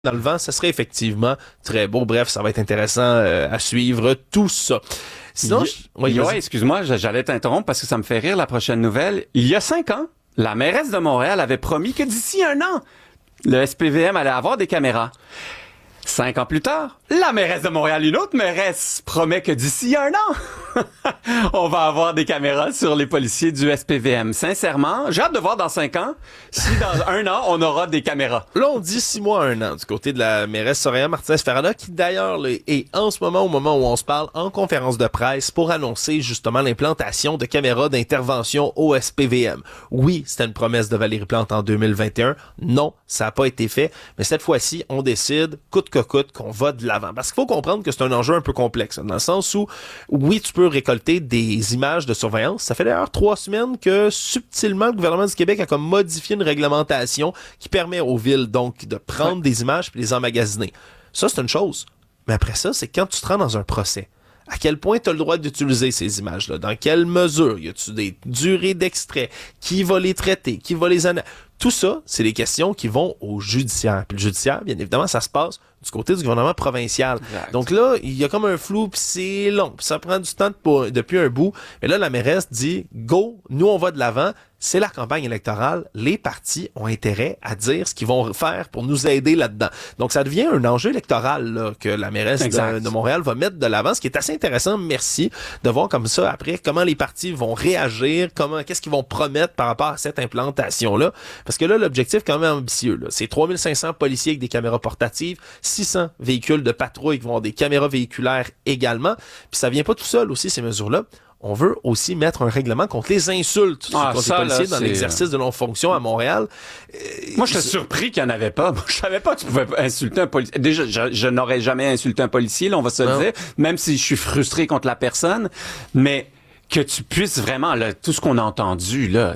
dans le vent, ça serait effectivement très beau. Bref, ça va être intéressant à suivre tout ça. Sinon, excuse-moi, j'allais t'interrompre parce que ça me fait rire la prochaine nouvelle. Il y a 5 ans, la mairesse de Montréal avait promis que d'ici 1 an, le SPVM allait avoir des caméras. 5 ans plus tard, la mairesse de Montréal, une autre mairesse, promet que d'ici 1 an, on va avoir des caméras sur les policiers du SPVM. Sincèrement, j'ai hâte de voir dans 5 ans si dans 1 an, on aura des caméras. Là, on dit 6 mois à 1 an du côté de la mairesse Soraya Martinez-Farrada, qui d'ailleurs là, est en ce moment, au moment où on se parle, en conférence de presse pour annoncer justement l'implantation de caméras d'intervention au SPVM. Oui, c'était une promesse de Valérie Plante en 2021. Non, ça n'a pas été fait. Mais cette fois-ci, on décide, coûte que coûte, qu'on va de l'avant. Parce qu'il faut comprendre que c'est un enjeu un peu complexe, dans le sens où, oui, tu peux récolter des images de surveillance. Ça fait d'ailleurs 3 semaines que, subtilement, le gouvernement du Québec a comme modifié une réglementation qui permet aux villes, donc, de prendre des images puis les emmagasiner. Ça, c'est une chose. Mais après ça, c'est quand tu te rends dans un procès. À quel point tu as le droit d'utiliser ces images-là? Dans quelle mesure? Y a-tu des durées d'extrait? Qui va les traiter? Qui va les analyser? Tout ça, c'est des questions qui vont au judiciaire. Puis le judiciaire, bien évidemment, ça se passe du côté du gouvernement provincial. Exact. Donc là, il y a comme un flou, puis c'est long, puis ça prend du temps depuis un bout. Mais là, la mairesse dit, go, nous on va de l'avant. C'est la campagne électorale. Les partis ont intérêt à dire ce qu'ils vont faire pour nous aider là-dedans. Donc, ça devient un enjeu électoral là, que la mairesse de Montréal va mettre de l'avant, ce qui est assez intéressant, merci, de voir comme ça après comment les partis vont réagir, qu'est-ce qu'ils vont promettre par rapport à cette implantation-là. Parce que là, l'objectif est quand même ambitieux. Là. C'est 3500 policiers avec des caméras portatives, 600 véhicules de patrouille qui vont avoir des caméras véhiculaires également. Puis ça vient pas tout seul aussi, ces mesures-là. On veut aussi mettre un règlement contre les insultes contre les policiers dans l'exercice de leurs fonctions à Montréal. Moi, je suis surpris qu'il n'y en avait pas. Je savais pas que tu pouvais insulter un policier. Déjà, je n'aurais jamais insulté un policier, là, on va se le dire, même si je suis frustré contre la personne. Mais que tu puisses vraiment, là, tout ce qu'on a entendu, là,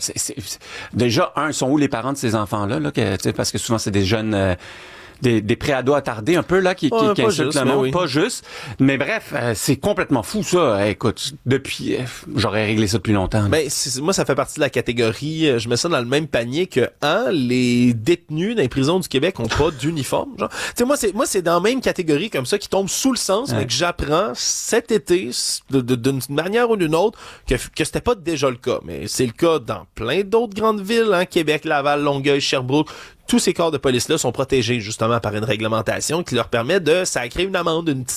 déjà, sont où les parents de ces enfants-là, là, parce que souvent, c'est des jeunes... Des préados attardés un peu là qui insultent le monde, oui. Pas juste. Mais bref, c'est complètement fou ça. Écoute, depuis j'aurais réglé ça depuis longtemps. Ben moi ça fait partie de la catégorie, je mets ça dans le même panier que les détenus dans les prisons du Québec ont pas d'uniforme, genre. Tu sais moi c'est dans la même catégorie comme ça qui tombe sous le sens mais que j'apprends cet été d'une manière ou d'une autre que c'était pas déjà le cas, mais c'est le cas dans plein d'autres grandes villes, hein, Québec, Laval, Longueuil, Sherbrooke. Tous ces corps de police-là sont protégés justement par une réglementation qui leur permet de sacrer une amende, une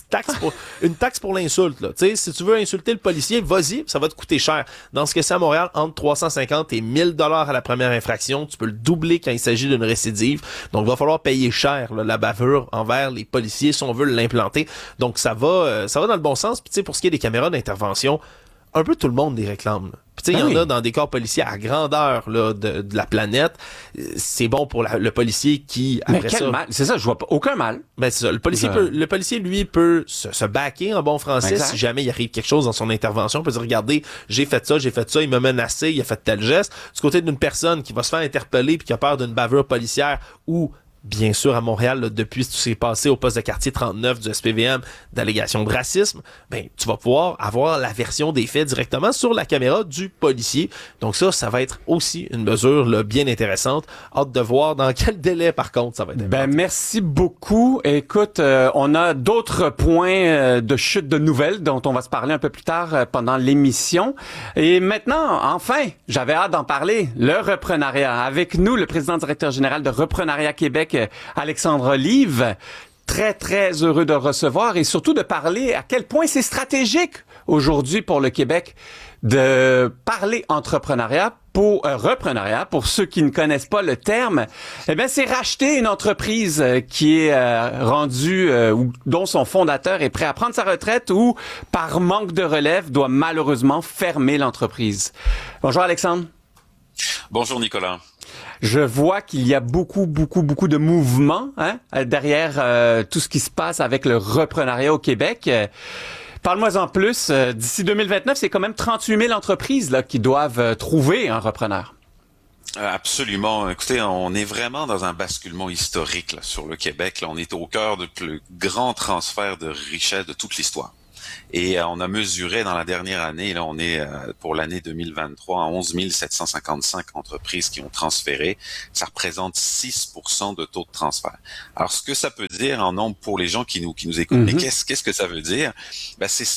taxe pour l'insulte. Là. Tu sais, si tu veux insulter le policier, vas-y, ça va te coûter cher. Dans ce cas-ci à Montréal, entre 350 et 1000 $ à la première infraction, tu peux le doubler quand il s'agit d'une récidive. Donc, il va falloir payer cher là, la bavure envers les policiers si on veut l'implanter. Donc, ça va dans le bon sens. Puis, tu sais, pour ce qui est des caméras d'intervention, un peu tout le monde les réclame. Là. Puis tu sais, il y en a dans des corps policiers à grandeur là, de la planète. C'est bon pour le policier qui après mais quel ça. Mal. C'est ça, je vois pas aucun mal. Ben c'est ça. Le policier lui peut se backer en bon français exact. Si jamais il arrive quelque chose dans son intervention, il peut dire regardez, j'ai fait ça, il m'a menacé, il a fait tel geste. Du côté d'une personne qui va se faire interpeller puis qui a peur d'une bavure policière ou bien sûr, à Montréal, là, depuis ce qui s'est passé au poste de quartier 39 du SPVM d'allégation de racisme, ben, tu vas pouvoir avoir la version des faits directement sur la caméra du policier. Donc ça va être aussi une mesure là, bien intéressante. Hâte de voir dans quel délai, par contre, ça va être important. Ben, merci beaucoup. Écoute, on a d'autres points de chute de nouvelles dont on va se parler un peu plus tard pendant l'émission. Et maintenant, enfin, j'avais hâte d'en parler, le reprenariat. Avec nous, le président directeur général de Reprenariat Québec, Alexandre Olive, très, très heureux de recevoir et surtout de parler à quel point c'est stratégique aujourd'hui pour le Québec de parler entrepreneuriat reprenariat. Pour ceux qui ne connaissent pas le terme, eh bien, c'est racheter une entreprise qui est rendue ou dont son fondateur est prêt à prendre sa retraite ou, par manque de relève, doit malheureusement fermer l'entreprise. Bonjour Alexandre. Bonjour Nicolas. Je vois qu'il y a beaucoup de mouvements derrière tout ce qui se passe avec le reprenariat au Québec. Parle-moi en plus. D'ici 2029, c'est quand même 38 000 entreprises là, qui doivent trouver un repreneur. Absolument. Écoutez, on est vraiment dans un basculement historique là, sur le Québec. Là, on est au cœur du plus grand transfert de richesse de toute l'histoire. Et on a mesuré dans la dernière année, là on est pour l'année 2023 à 11 755 entreprises qui ont transféré. Ça représente 6% de taux de transfert. Alors ce que ça peut dire en nombre pour les gens qui nous écoutent, mais qu'est-ce que ça veut dire? Ben, c'est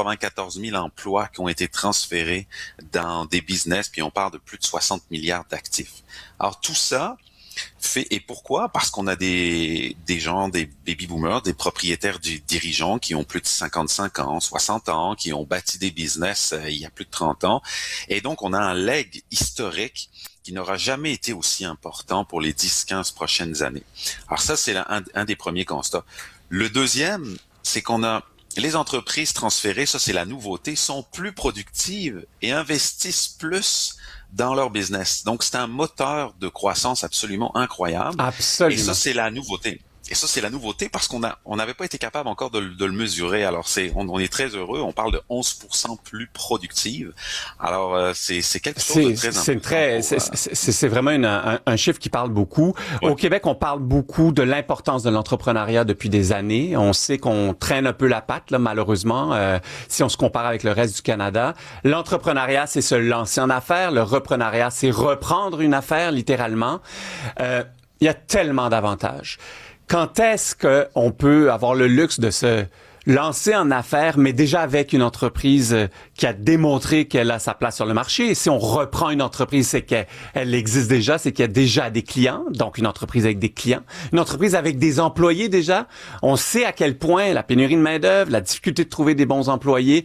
194 000 emplois qui ont été transférés dans des business, puis on parle de plus de 60 milliards d'actifs. Alors tout ça fait, et pourquoi? Parce qu'on a des gens, des baby boomers, des propriétaires dirigeants qui ont plus de 55 ans, 60 ans, qui ont bâti des business il y a plus de 30 ans. Et donc, on a un leg historique qui n'aura jamais été aussi important pour les 10-15 prochaines années. Alors ça, c'est un des premiers constats. Le deuxième, c'est qu'on a les entreprises transférées, ça c'est la nouveauté, sont plus productives et investissent plus dans leur business. Donc, c'est un moteur de croissance absolument incroyable. Absolument. Et ça, c'est la nouveauté. Et ça, c'est la nouveauté parce qu'on n'avait pas été capable encore de le mesurer. Alors, on est très heureux. On parle de 11% plus productive. Alors, c'est quelque chose de très important. C'est vraiment un chiffre qui parle beaucoup. Ouais. Au Québec, on parle beaucoup de l'importance de l'entrepreneuriat depuis des années. On sait qu'on traîne un peu la patte, là, malheureusement, si on se compare avec le reste du Canada. L'entrepreneuriat, c'est se lancer en affaires. Le reprenariat, c'est reprendre une affaire, littéralement. Il y a tellement d'avantages. Quand est-ce qu'on peut avoir le luxe de se lancer en affaires, mais déjà avec une entreprise qui a démontré qu'elle a sa place sur le marché? Et si on reprend une entreprise, c'est qu'elle existe déjà, c'est qu'il y a déjà des clients, donc une entreprise avec des clients, une entreprise avec des employés déjà. On sait à quel point la pénurie de main-d'œuvre, la difficulté de trouver des bons employés,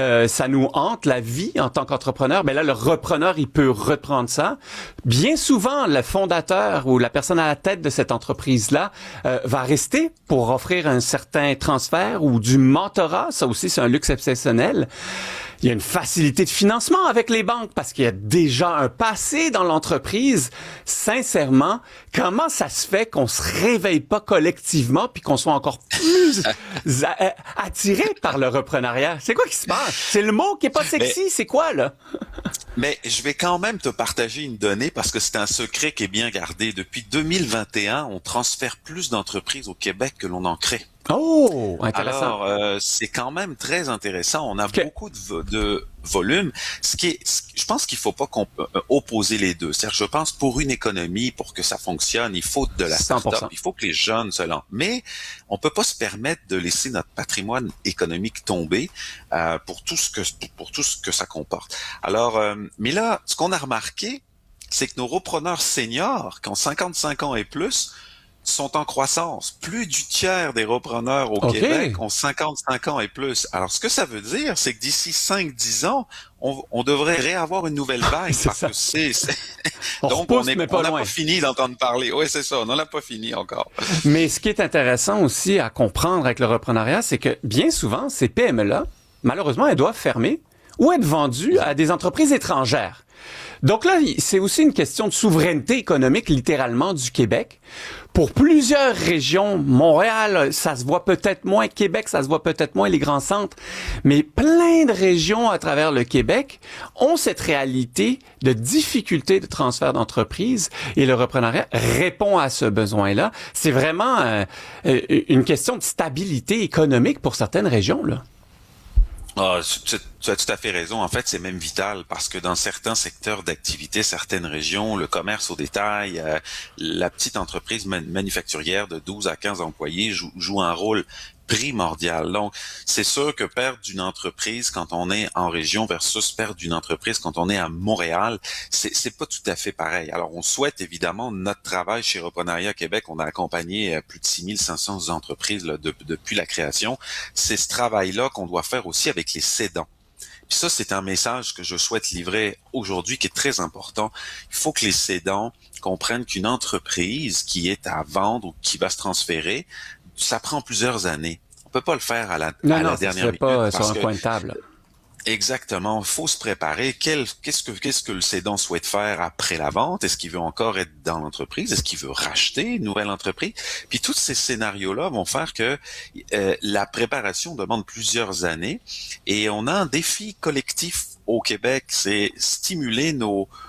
ça nous hante la vie en tant qu'entrepreneur. Mais là, le repreneur, il peut reprendre ça. Bien souvent, le fondateur ou la personne à la tête de cette entreprise-là va rester pour offrir un certain transfert ou du mentorat. Ça aussi, c'est un luxe exceptionnel. Il y a une facilité de financement avec les banques parce qu'il y a déjà un passé dans l'entreprise. Sincèrement, comment ça se fait qu'on se réveille pas collectivement puis qu'on soit encore plus attiré par le reprenariat? C'est quoi qui se passe? C'est le mot qui est pas sexy, c'est quoi, là? Mais je vais quand même te partager une donnée parce que c'est un secret qui est bien gardé. Depuis 2021, on transfère plus d'entreprises au Québec que l'on en crée. Oh, intéressant. Alors, c'est quand même très intéressant. On a beaucoup de volume. Je pense qu'il faut pas opposer les deux. C'est-à-dire, je pense pour une économie, pour que ça fonctionne, il faut de la start-up. Il faut que les jeunes se lancent. Mais on peut pas se permettre de laisser notre patrimoine économique tomber pour tout ce que ça comporte. Alors, mais là, ce qu'on a remarqué, c'est que nos repreneurs seniors, qui ont 55 ans et plus, sont en croissance. Plus du tiers des repreneurs au Québec ont 55 ans et plus. Alors, ce que ça veut dire, c'est que d'ici 5-10 ans, on devrait réavoir une nouvelle vague parce que c'est... Donc, on n'a pas fini d'entendre parler. Oui, c'est ça. On n'en a pas fini encore. Mais ce qui est intéressant aussi à comprendre avec le reprenariat, c'est que bien souvent, ces PME-là, malheureusement, elles doivent fermer ou être vendues à des entreprises étrangères. Donc là, c'est aussi une question de souveraineté économique, littéralement, du Québec. Pour plusieurs régions, Montréal, ça se voit peut-être moins, Québec, ça se voit peut-être moins, les grands centres, mais plein de régions à travers le Québec ont cette réalité de difficulté de transfert d'entreprise et le reprenariat répond à ce besoin-là. C'est vraiment une question de stabilité économique pour certaines régions, là. Ah, tu as tout à fait raison. En fait, c'est même vital parce que dans certains secteurs d'activité, certaines régions, le commerce au détail, la petite entreprise manufacturière de 12 à 15 employés joue un rôle primordial. Donc, c'est sûr que perdre d'une entreprise quand on est en région versus perdre d'une entreprise quand on est à Montréal, c'est pas tout à fait pareil. Alors, on souhaite évidemment notre travail chez Reprenariat Québec. On a accompagné plus de 6500 entreprises là, depuis la création. C'est ce travail-là qu'on doit faire aussi avec les cédants. Puis ça, c'est un message que je souhaite livrer aujourd'hui qui est très important. Il faut que les cédants comprennent qu'une entreprise qui est à vendre ou qui va se transférer, ça prend plusieurs années. On peut pas le faire à la dernière minute. Pas sur un coin de table. Exactement. Il faut se préparer. Qu'est-ce que le cédant souhaite faire après la vente? Est-ce qu'il veut encore être dans l'entreprise? Est-ce qu'il veut racheter une nouvelle entreprise? Puis tous ces scénarios-là vont faire que la préparation demande plusieurs années. Et on a un défi collectif au Québec, c'est stimuler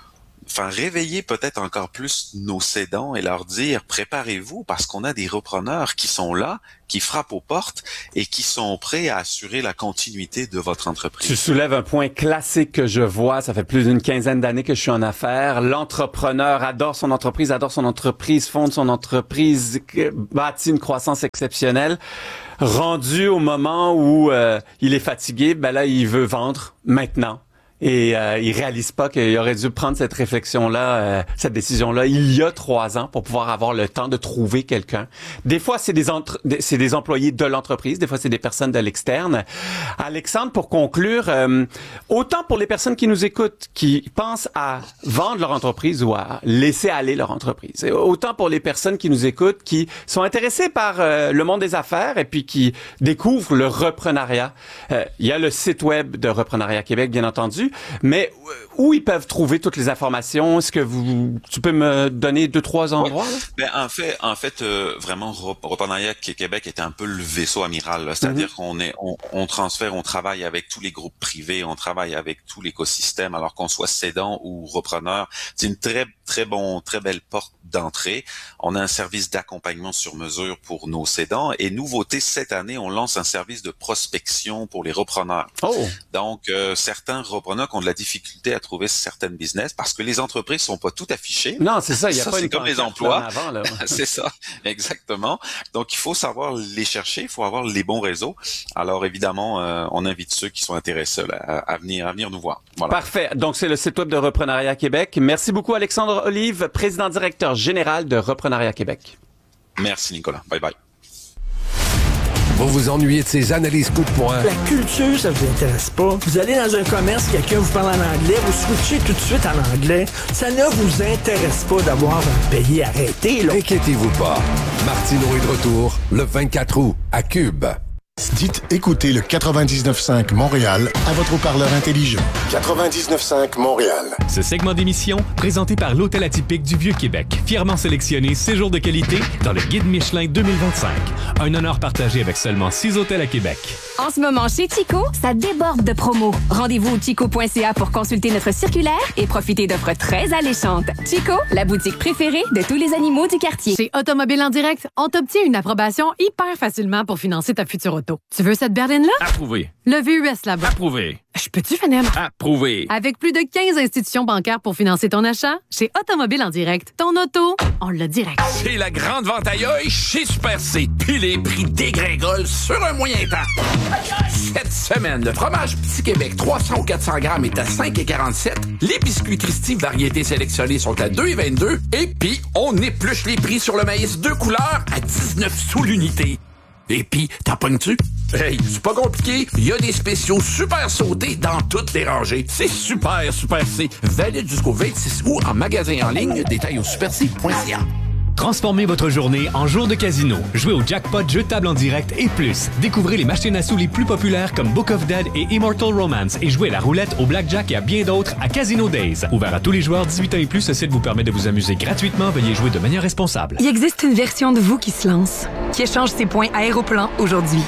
réveiller peut-être encore plus nos cédants et leur dire préparez-vous parce qu'on a des repreneurs qui sont là, qui frappent aux portes et qui sont prêts à assurer la continuité de votre entreprise. Tu soulèves un point classique que je vois. Ça fait plus d'une quinzaine d'années que je suis en affaires. L'entrepreneur adore son entreprise, fonde son entreprise, bâtit une croissance exceptionnelle. Rendu au moment où il est fatigué, ben là, il veut vendre maintenant. Et il réalise pas qu'il aurait dû prendre cette réflexion-là, cette décision-là, il y a 3 ans pour pouvoir avoir le temps de trouver quelqu'un. Des fois, c'est des employés de l'entreprise, des fois, c'est des personnes de l'externe. Alexandre, pour conclure, autant pour les personnes qui nous écoutent, qui pensent à vendre leur entreprise ou à laisser aller leur entreprise, autant pour les personnes qui nous écoutent, qui sont intéressées par le monde des affaires et puis qui découvrent le reprenariat. Il y a le site web de Reprenariat Québec, bien entendu. Mais où ils peuvent trouver toutes les informations? Est-ce que tu peux me donner 2-3 endroits? Ouais. Ben, en fait, vraiment, Reprenariat Québec est un peu le vaisseau amiral. Là. C'est-à-dire qu'on transfère, on travaille avec tous les groupes privés, on travaille avec tout l'écosystème, alors qu'on soit cédant ou repreneur. C'est une très belle porte d'entrée. On a un service d'accompagnement sur mesure pour nos cédants. Et nouveauté, cette année, on lance un service de prospection pour les repreneurs. Oh. Donc, certains repreneurs qui ont de la difficulté à trouver certaines business parce que les entreprises sont pas toutes affichées. Non, c'est ça. Il y a pas une comme les emplois. Avant, là. C'est ça, exactement. Donc, il faut savoir les chercher, il faut avoir les bons réseaux. Alors, évidemment, on invite ceux qui sont intéressés là, à venir nous voir. Voilà. Parfait. Donc, c'est le site web de Reprenariat Québec. Merci beaucoup, Alexandre Olive, président-directeur général de Reprenariat Québec. Merci, Nicolas. Bye bye. Vous vous ennuyez de ces analyses coup de poing? La culture, ça vous intéresse pas? Vous allez dans un commerce, quelqu'un vous parle en anglais, vous switchez tout de suite en anglais. Ça ne vous intéresse pas d'avoir un pays arrêté, là. Inquiétez-vous pas. Martineau est de retour le 24 août à Cube. Dites écoutez le 99.5 Montréal à votre haut-parleur intelligent. 99.5 Montréal. Ce segment d'émission, présenté par l'Hôtel Atypique du Vieux-Québec, fièrement sélectionné séjour de qualité dans le Guide Michelin 2025. Un honneur partagé avec seulement 6 hôtels à Québec. En ce moment, chez Chico, ça déborde de promos. Rendez-vous au chico.ca pour consulter notre circulaire et profiter d'offres très alléchantes. Chico, la boutique préférée de tous les animaux du quartier. Chez Automobile en direct, on t'obtient une approbation hyper facilement pour financer ta future auto. Tu veux cette berline-là? Approuvé. Le VUS là-bas. Approuvé. Je peux-tu finir? Approuvé. Avec plus de 15 institutions bancaires pour financer ton achat, chez Automobile en direct, ton auto, on l'a direct. C'est la grande vente à œil chez Super C. Puis les prix dégringolent sur un moyen temps. Cette semaine, le fromage Petit Québec 300 ou 400 grammes est à 5,47. Les biscuits Christie variétés sélectionnées sont à 2,22. Et puis, on épluche les prix sur le maïs 2 couleurs à 19 sous l'unité. Et pis, t'en pognes-tu? Hey, c'est pas compliqué. Il y a des spéciaux super sautés dans toutes les rangées. C'est super C. Valide jusqu'au 26 août en magasin en ligne. Détails au superc.ca. Transformez votre journée en jour de casino. Jouez au jackpot, jeux de table en direct et plus. Découvrez les machines à sous les plus populaires comme Book of Dead et Immortal Romance et jouez à la roulette, au blackjack et à bien d'autres à Casino Days. Ouvert à tous les joueurs 18 ans et plus, ce site vous permet de vous amuser gratuitement. Veuillez jouer de manière responsable. Il existe une version de vous qui se lance, qui échange ses points Aéroplan aujourd'hui,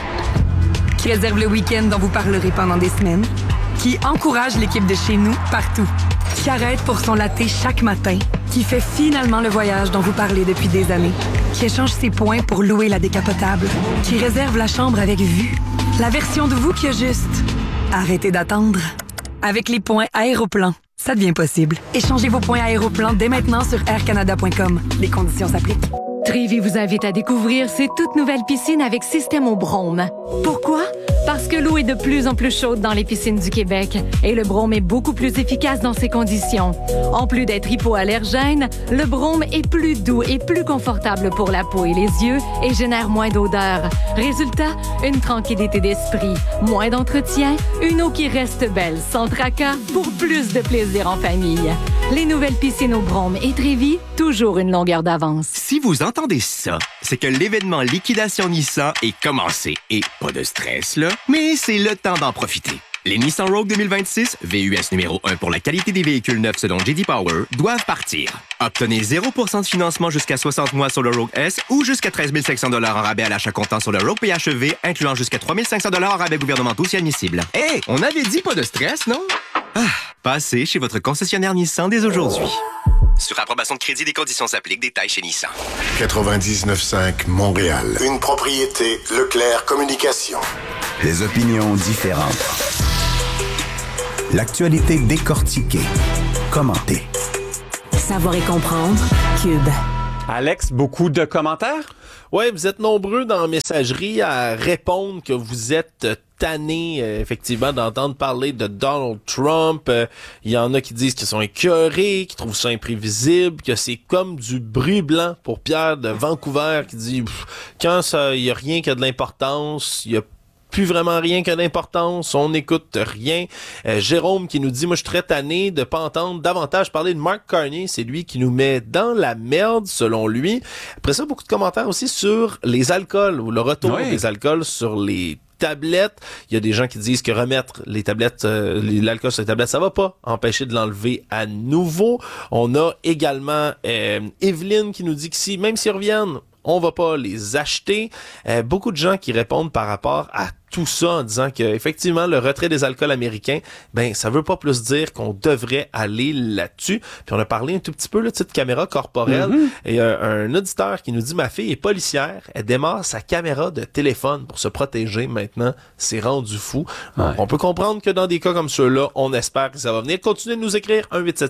qui réserve le week-end dont vous parlerez pendant des semaines, qui encourage l'équipe de chez nous partout, qui arrête pour son latte chaque matin, qui fait finalement le voyage dont vous parlez depuis des années, qui échange ses points pour louer la décapotable, qui réserve la chambre avec vue. La version de vous qui a juste arrêtez d'attendre. Avec les points Aéroplan, ça devient possible. Échangez vos points Aéroplan dès maintenant sur aircanada.com. Les conditions s'appliquent. Trévi vous invite à découvrir ses toutes nouvelles piscines avec système au brome. Pourquoi? Parce que l'eau est de plus en plus chaude dans les piscines du Québec et le brome est beaucoup plus efficace dans ces conditions. En plus d'être hypoallergène, le brome est plus doux et plus confortable pour la peau et les yeux et génère moins d'odeur. Résultat, une tranquillité d'esprit, moins d'entretien, une eau qui reste belle sans tracas pour plus de plaisir en famille. Les nouvelles piscines au brome et Trévi, toujours une longueur d'avance. Si vous entendez ça, c'est que l'événement Liquidation Nissan est commencé. Et pas de stress, là, mais c'est le temps d'en profiter. Les Nissan Rogue 2026, VUS numéro 1 pour la qualité des véhicules neufs selon J.D. Power, doivent partir. Obtenez 0% de financement jusqu'à 60 mois sur le Rogue S ou jusqu'à 13 500 $ en rabais à l'achat comptant sur le Rogue PHEV, incluant jusqu'à 3 500 $ en rabais gouvernementaux si admissible. Hé, on avait dit pas de stress, non? Ah, Passez chez votre concessionnaire Nissan dès aujourd'hui. Sur approbation de crédit, des conditions s'appliquent. Détails chez Nissan. 99.5 Montréal. Une propriété Leclerc Communication. Des opinions différentes. L'actualité décortiquée. Commentée. Savoir et comprendre. Cube. Alex, beaucoup de commentaires? Oui, vous êtes nombreux dans la messagerie à répondre que vous êtes tannés, effectivement, d'entendre parler de Donald Trump. Il y en a qui disent qu'ils sont écœurés, qui trouvent ça imprévisible, que c'est comme du bruit blanc pour Pierre de Vancouver qui dit quand il y a rien qui a de l'importance, il y a plus vraiment rien que d'importance, on n'écoute rien. Jérôme qui nous dit, moi je suis très tanné de pas entendre davantage parler de Mark Carney, c'est lui qui nous met dans la merde selon lui. Après ça, beaucoup de commentaires aussi sur les alcools ou le retour des alcools sur les tablettes. Il y a des gens qui disent que remettre les tablettes, l'alcool sur les tablettes, ça va pas empêcher de l'enlever à nouveau. On a également Evelyne qui nous dit que si, même s'ils reviennent, on va pas les acheter. Beaucoup de gens qui répondent par rapport à tout ça en disant que effectivement le retrait des alcools américains, ben ça veut pas plus dire qu'on devrait aller là-dessus. Puis on a parlé un tout petit peu là, de caméra corporelle. Et un auditeur qui nous dit ma fille est policière, elle démarre sa caméra de téléphone pour se protéger maintenant. C'est rendu fou. Donc, on peut comprendre que dans des cas comme ceux-là, on espère que ça va venir. Continuez de nous écrire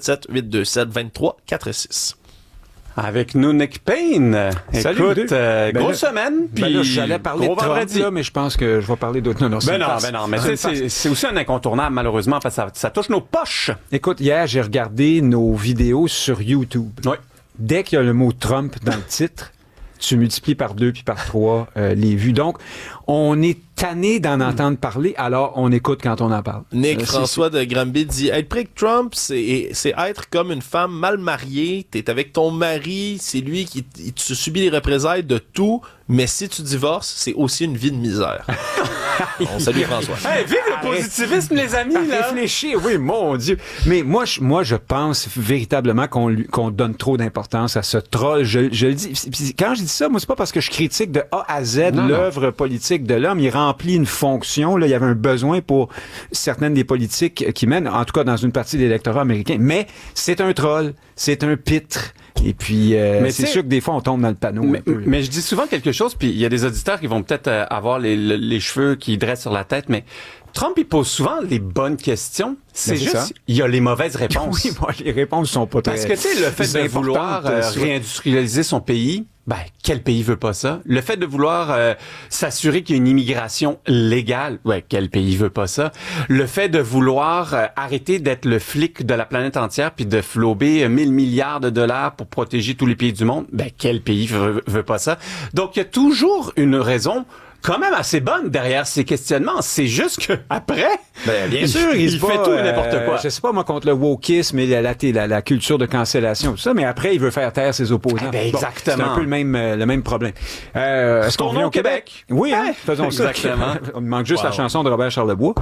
1-877-827-2346. Avec nous, Nick Payne. Salut, écoute, grosse semaine, puis j'allais parler de Trump, là, mais je pense que je vais parler d'autres. Non, mais c'est aussi un incontournable, malheureusement, parce que ça touche nos poches. Écoute, hier, j'ai regardé nos vidéos sur YouTube. Oui. Dès qu'il y a le mot Trump dans le titre, tu multiplies par 2 puis par 3 les vues. Donc, on est tanné d'en entendre parler, alors on écoute quand on en parle. Nick François de Granby dit être près de Trump, c'est être comme une femme mal mariée. T'es avec ton mari, c'est lui qui tu subis les représailles de tout, mais si tu divorces, c'est aussi une vie de misère. On salue François. Hey, vive le positivisme, les amis! Là. Réfléchir, oui, mon Dieu. Mais moi, je pense véritablement qu'on donne trop d'importance à ce troll. Je le dis. Quand je dis ça, moi, c'est pas parce que je critique de A à Z l'œuvre politique de l'homme. Il remplit une fonction. Là, il y avait un besoin pour certaines des politiques qui mènent, en tout cas dans une partie de l'électorat américain. Mais c'est un troll, c'est un pitre. Et puis, c'est sûr que des fois, on tombe dans le panneau. Mais je dis souvent quelque chose, puis il y a des auditeurs qui vont peut-être avoir les cheveux qui dressent sur la tête, mais Trump, il pose souvent les bonnes questions. C'est juste, ça. Il y a les mauvaises réponses. Oui, les réponses sont pas très... Parce que, tu sais, le fait de vouloir réindustrialiser son pays, ben, quel pays veut pas ça? Le fait de vouloir s'assurer qu'il y a une immigration légale, quel pays veut pas ça? Le fait de vouloir arrêter d'être le flic de la planète entière puis de flouber 1000 milliards de dollars pour protéger tous les pays du monde, ben, quel pays veut pas ça? Donc, il y a toujours une raison quand même assez bonne derrière ces questionnements. C'est juste que après, bien sûr, il fait tout et n'importe quoi. Je sais pas moi contre le wokisme et la culture de cancellation tout ça, mais après il veut faire taire ses opposants. Exactement. C'est un peu le même problème. Est-ce qu'on vient au Québec? Oui, faisons ça. Exactement. On manque juste la chanson de Robert Charlebois.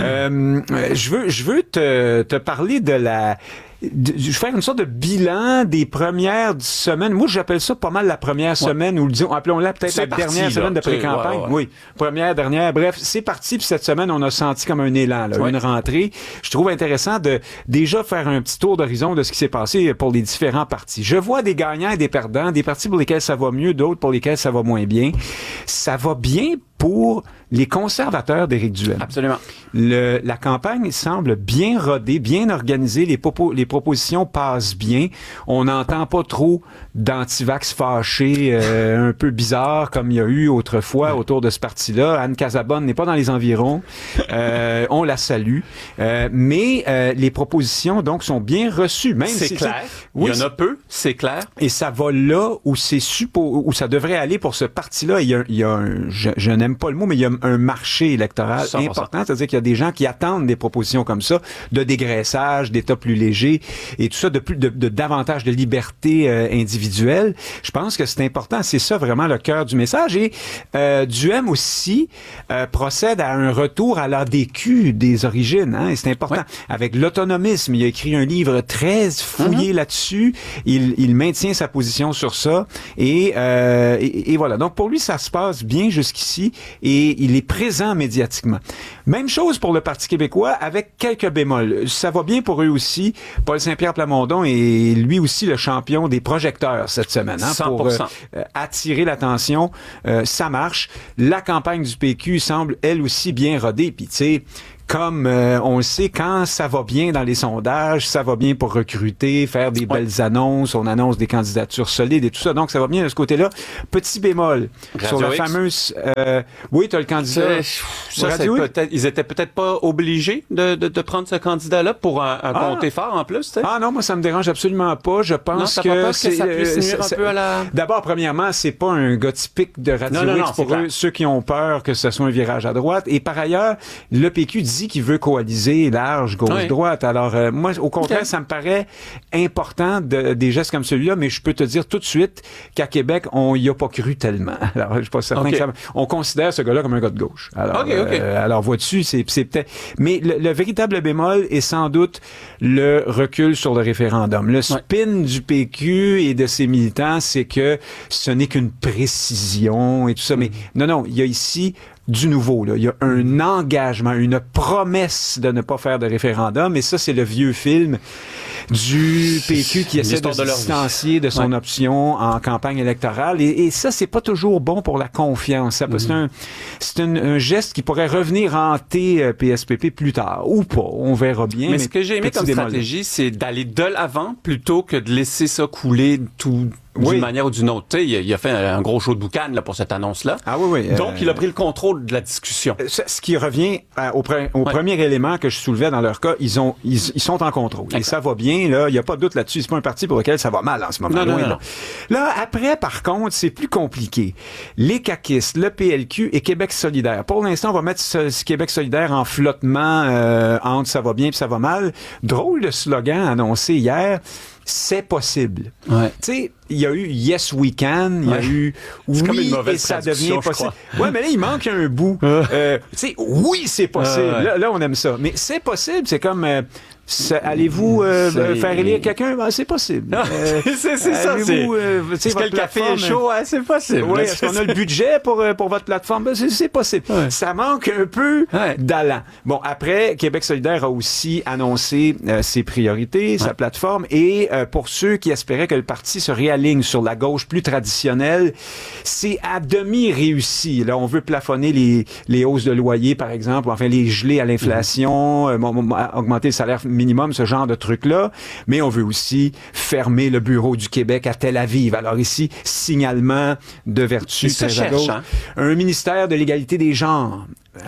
Je veux te parler de je vais faire une sorte de bilan des premières semaines. Moi, j'appelle ça pas mal la première semaine, ou appelons-la peut-être la dernière semaine de pré-campagne. Oui, première, dernière. Bref, c'est parti. Puis cette semaine, on a senti comme un élan, une rentrée. Je trouve intéressant de déjà faire un petit tour d'horizon de ce qui s'est passé pour les différents partis. Je vois des gagnants et des perdants, des partis pour lesquels ça va mieux, d'autres pour lesquels ça va moins bien. Ça va bien pour les conservateurs d'Éric Duhaime. Absolument. La campagne semble bien rodée, bien organisée. Les propositions passent bien. On n'entend pas trop d'antivax fâchés un peu bizarres comme il y a eu autrefois autour de ce parti-là. Anne Casabonne n'est pas dans les environs. On la salue. Mais les propositions, donc, sont bien reçues. Même c'est clair. Oui, il y en a peu, c'est clair. Et ça va là où où ça devrait aller pour ce parti-là. Il y a je n'aime pas le mot, mais il y a un marché électoral 100%. Important. C'est-à-dire qu'il y a des gens qui attendent des propositions comme ça, de dégraissage, d'État plus léger, et tout ça, de davantage de liberté individuelle. Je pense que c'est important. C'est ça vraiment le cœur du message. Et Duhaime aussi procède à un retour à l'ADQ des origines. Hein, et c'est important. Ouais. Avec l'autonomisme, il a écrit un livre très fouillé là-dessus. Il maintient sa position sur ça. Et voilà. Donc pour lui, ça se passe bien jusqu'ici. et il est présent médiatiquement. Même chose pour le Parti québécois avec quelques bémols. Ça va bien pour eux aussi. Paul Saint-Pierre Plamondon est lui aussi le champion des projecteurs cette semaine, hein, 100%. pour attirer l'attention. Ça marche. La campagne du PQ semble elle aussi bien rodée. Puis tu sais, comme on le sait, quand ça va bien dans les sondages, ça va bien pour recruter, faire des belles annonces, on annonce des candidatures solides et tout ça. Donc, ça va bien de ce côté-là. Petit bémol sur la fameuse... oui, tu as le candidat. Ça, c'est peut-être, ils étaient peut-être pas obligés de prendre ce candidat-là pour un comté fort en plus. T'sais. Ah non, moi, ça me dérange absolument pas. Je pense que ça puisse nuire un peu à la... D'abord, premièrement, c'est pas un gars typique de Radio X pour eux, ceux qui ont peur que ce soit un virage à droite. Et par ailleurs, le PQ dit qu'il veut coaliser large, gauche-droite. Alors, moi, au contraire, ça me paraît important des gestes comme celui-là, mais je peux te dire tout de suite qu'à Québec, on y a pas cru tellement. Alors, je suis pas certain que on considère ce gars-là comme un gars de gauche. Alors, alors vois-tu, c'est peut-être... Mais le véritable bémol est sans doute le recul sur le référendum. Le spin du PQ et de ses militants, c'est que ce n'est qu'une précision et tout ça. Mais non, il y a ici du nouveau, là. Il y a un engagement, une promesse de ne pas faire de référendum, et ça, c'est le vieux film du PQ qui essaie de se distancier de son option en campagne électorale, et ça, c'est pas toujours bon pour la confiance. C'est un geste qui pourrait revenir hanter PSPP plus tard, ou pas, on verra bien. Mais ce que j'ai aimé comme stratégie, c'est d'aller de l'avant plutôt que de laisser ça couler tout... d'une manière ou d'une autre. Tu sais, il a fait un gros show de boucan là, pour cette annonce-là. Ah oui. Donc, il a pris le contrôle de la discussion. Ce qui revient au premier élément que je soulevais dans leur cas, ils sont en contrôle. Et ça va bien, là. Il n'y a pas de doute là-dessus. C'est pas un parti pour lequel ça va mal en ce moment. Non. Là, après, par contre, c'est plus compliqué. Les caquistes, le PLQ et Québec solidaire. Pour l'instant, on va mettre ce Québec solidaire en flottement entre ça va bien et ça va mal. Drôle de slogan annoncé hier. C'est possible. Tu sais, il y a eu Yes We Can, il y a eu oui et ça devient possible. Ouais, mais là il manque un bout. Tu sais, oui c'est possible. Là on aime ça. Mais c'est possible, c'est comme allez-vous faire élire quelqu'un? Ben, c'est possible. C'est ça. Est-ce que le café est chaud? C'est possible. Oui, est-ce qu'on a le budget pour votre plateforme? Ben, c'est possible. Ça manque un peu d'allant. Bon, après, Québec solidaire a aussi annoncé ses priorités, sa plateforme, et pour ceux qui espéraient que le parti se réaligne sur la gauche plus traditionnelle, c'est à demi réussi. Là, on veut plafonner les hausses de loyer, par exemple, enfin les geler à l'inflation, augmenter le salaire minimum, ce genre de truc-là, mais on veut aussi fermer le bureau du Québec à Tel Aviv. Alors ici, signalement de vertu très à gauche. Un ministère de l'égalité des genres.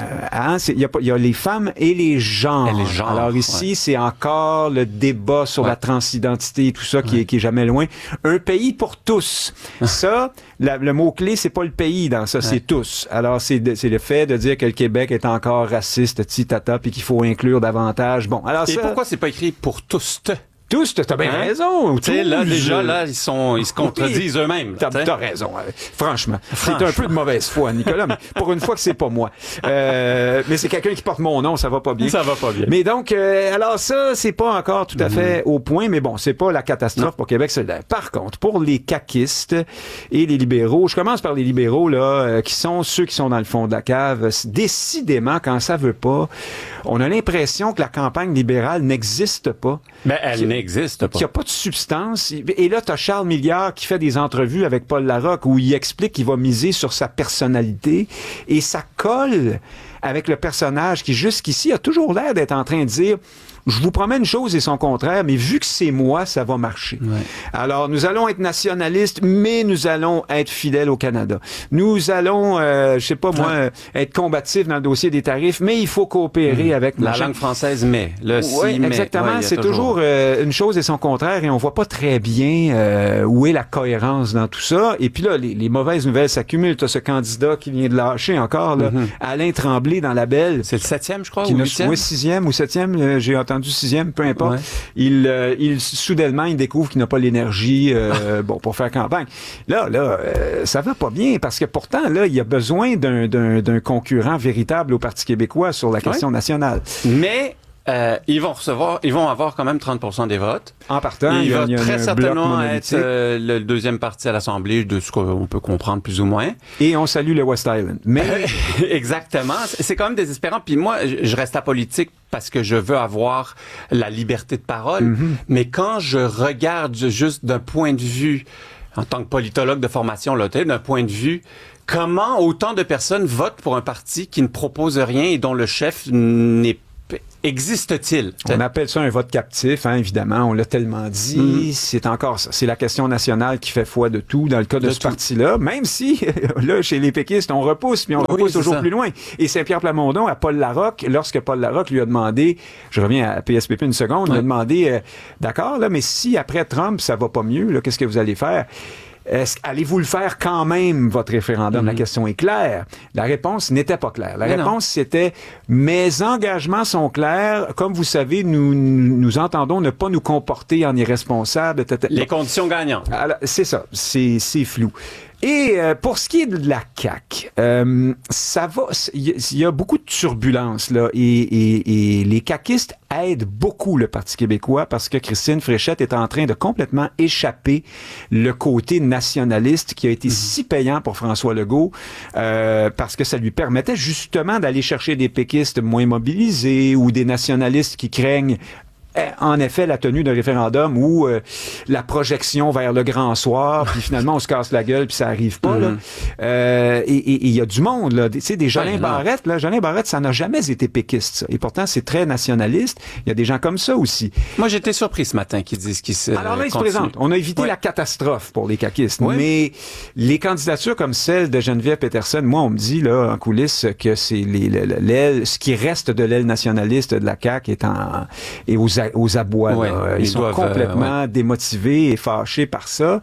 Il y a les femmes et les genres. Alors ici, c'est encore le débat sur la transidentité et tout ça qui est jamais loin. Un pays pour tous. Ça, le mot-clé, c'est pas le pays dans ça, c'est tous. Alors, c'est le fait de dire que le Québec est encore raciste, tata, puis qu'il faut inclure davantage. Bon, alors et pourquoi c'est pas écrit pour tous? Tous, t'as bien raison. Tu sais, là, déjà, là, ils se contredisent eux-mêmes. T'as raison. Franchement. C'est un peu de mauvaise foi, Nicolas, mais pour une fois que c'est pas moi. Mais c'est quelqu'un qui porte mon nom, ça va pas bien. Ça va pas bien. Mais donc, alors ça, c'est pas encore tout à fait au point, mais bon, c'est pas la catastrophe pour Québec solidaire. Par contre, pour les caquistes et les libéraux, je commence par les libéraux, là, qui sont ceux qui sont dans le fond de la cave. Décidément, quand ça veut pas, on a l'impression que la campagne libérale n'existe pas. Ben, elle n'existe pas. Qu'il n'y a pas de substance. Et là, tu as Charles Milliard qui fait des entrevues avec Paul Larocque où il explique qu'il va miser sur sa personnalité. Et ça colle avec le personnage qui, jusqu'ici, a toujours l'air d'être en train de dire... Je vous promets une chose et son contraire, mais vu que c'est moi, ça va marcher. Alors, nous allons être nationalistes, mais nous allons être fidèles au Canada. Nous allons, être combatifs dans le dossier des tarifs, mais il faut coopérer avec... La langue française, mais. Oui, exactement. C'est toujours une chose et son contraire, et on voit pas très bien où est la cohérence dans tout ça. Et puis là, les mauvaises nouvelles s'accumulent. Tu as ce candidat qui vient de lâcher encore, là, Alain Tremblay dans la Belle. C'est le 7e, je crois, ou 8e? Oui, 6e ou 7e, j'ai entendu 6e, peu importe. Soudainement, il découvre qu'il n'a pas l'énergie pour faire campagne. Là, ça va pas bien, parce que pourtant, là, il y a besoin d'un concurrent véritable au Parti québécois sur la question nationale. Mais Ils vont avoir quand même 30% des votes. En partant, il va y a très un certainement bloc être monolithique. le deuxième parti à l'Assemblée, de ce qu'on peut comprendre plus ou moins. Et on salue le West Island. Mais exactement, c'est quand même désespérant. Puis moi, je reste apolitique parce que je veux avoir la liberté de parole. Mm-hmm. Mais quand je regarde juste d'un point de vue, en tant que politologue de formation, là, d'un point de vue, comment autant de personnes votent pour un parti qui ne propose rien et dont le chef existe-t-il? On appelle ça un vote captif, hein, évidemment. On l'a tellement dit. C'est encore ça. C'est la question nationale qui fait foi de tout dans le cas de ce parti-là. Même si, là, chez les péquistes, on repousse, puis on repousse toujours plus loin. Et Saint-Pierre Plamondon, à Paul Larocque, lorsque Paul Larocque lui a demandé, je reviens à PSPP une seconde, lui a demandé, d'accord, là, mais si après Trump, ça va pas mieux, là, qu'est-ce que vous allez faire? Allez-vous le faire quand même, votre référendum? La question est claire. La réponse n'était pas claire. La réponse, c'était « Mes engagements sont clairs. Comme vous savez, nous entendons ne pas nous comporter en irresponsables. » Les conditions gagnantes. Alors, c'est ça. C'est flou. Et pour ce qui est de la CAQ, ça va. Il y a beaucoup de turbulences là, et les caquistes aident beaucoup le Parti québécois parce que Christine Fréchette est en train de complètement échapper le côté nationaliste qui a été si payant pour François Legault parce que ça lui permettait justement d'aller chercher des péquistes moins mobilisés ou des nationalistes qui craignent en effet la tenue d'un référendum ou la projection vers le grand soir, puis finalement on se casse la gueule puis ça arrive pas là. Et il y a du monde là, tu sais des Jolin Barrette là, Jolin Barrette ça n'a jamais été péquiste ça. Et pourtant c'est très nationaliste. Il y a des gens comme ça aussi. Moi j'étais surpris ce matin qu'ils disent qu'ils se Alors là ils se présentent. On a évité la catastrophe pour les caquistes, mais les candidatures comme celle de Geneviève Peterson, moi on me dit là en coulisses que c'est l'aile, ce qui reste de l'aile nationaliste de la CAQ est aux abois. Ils sont complètement démotivés et fâchés par ça.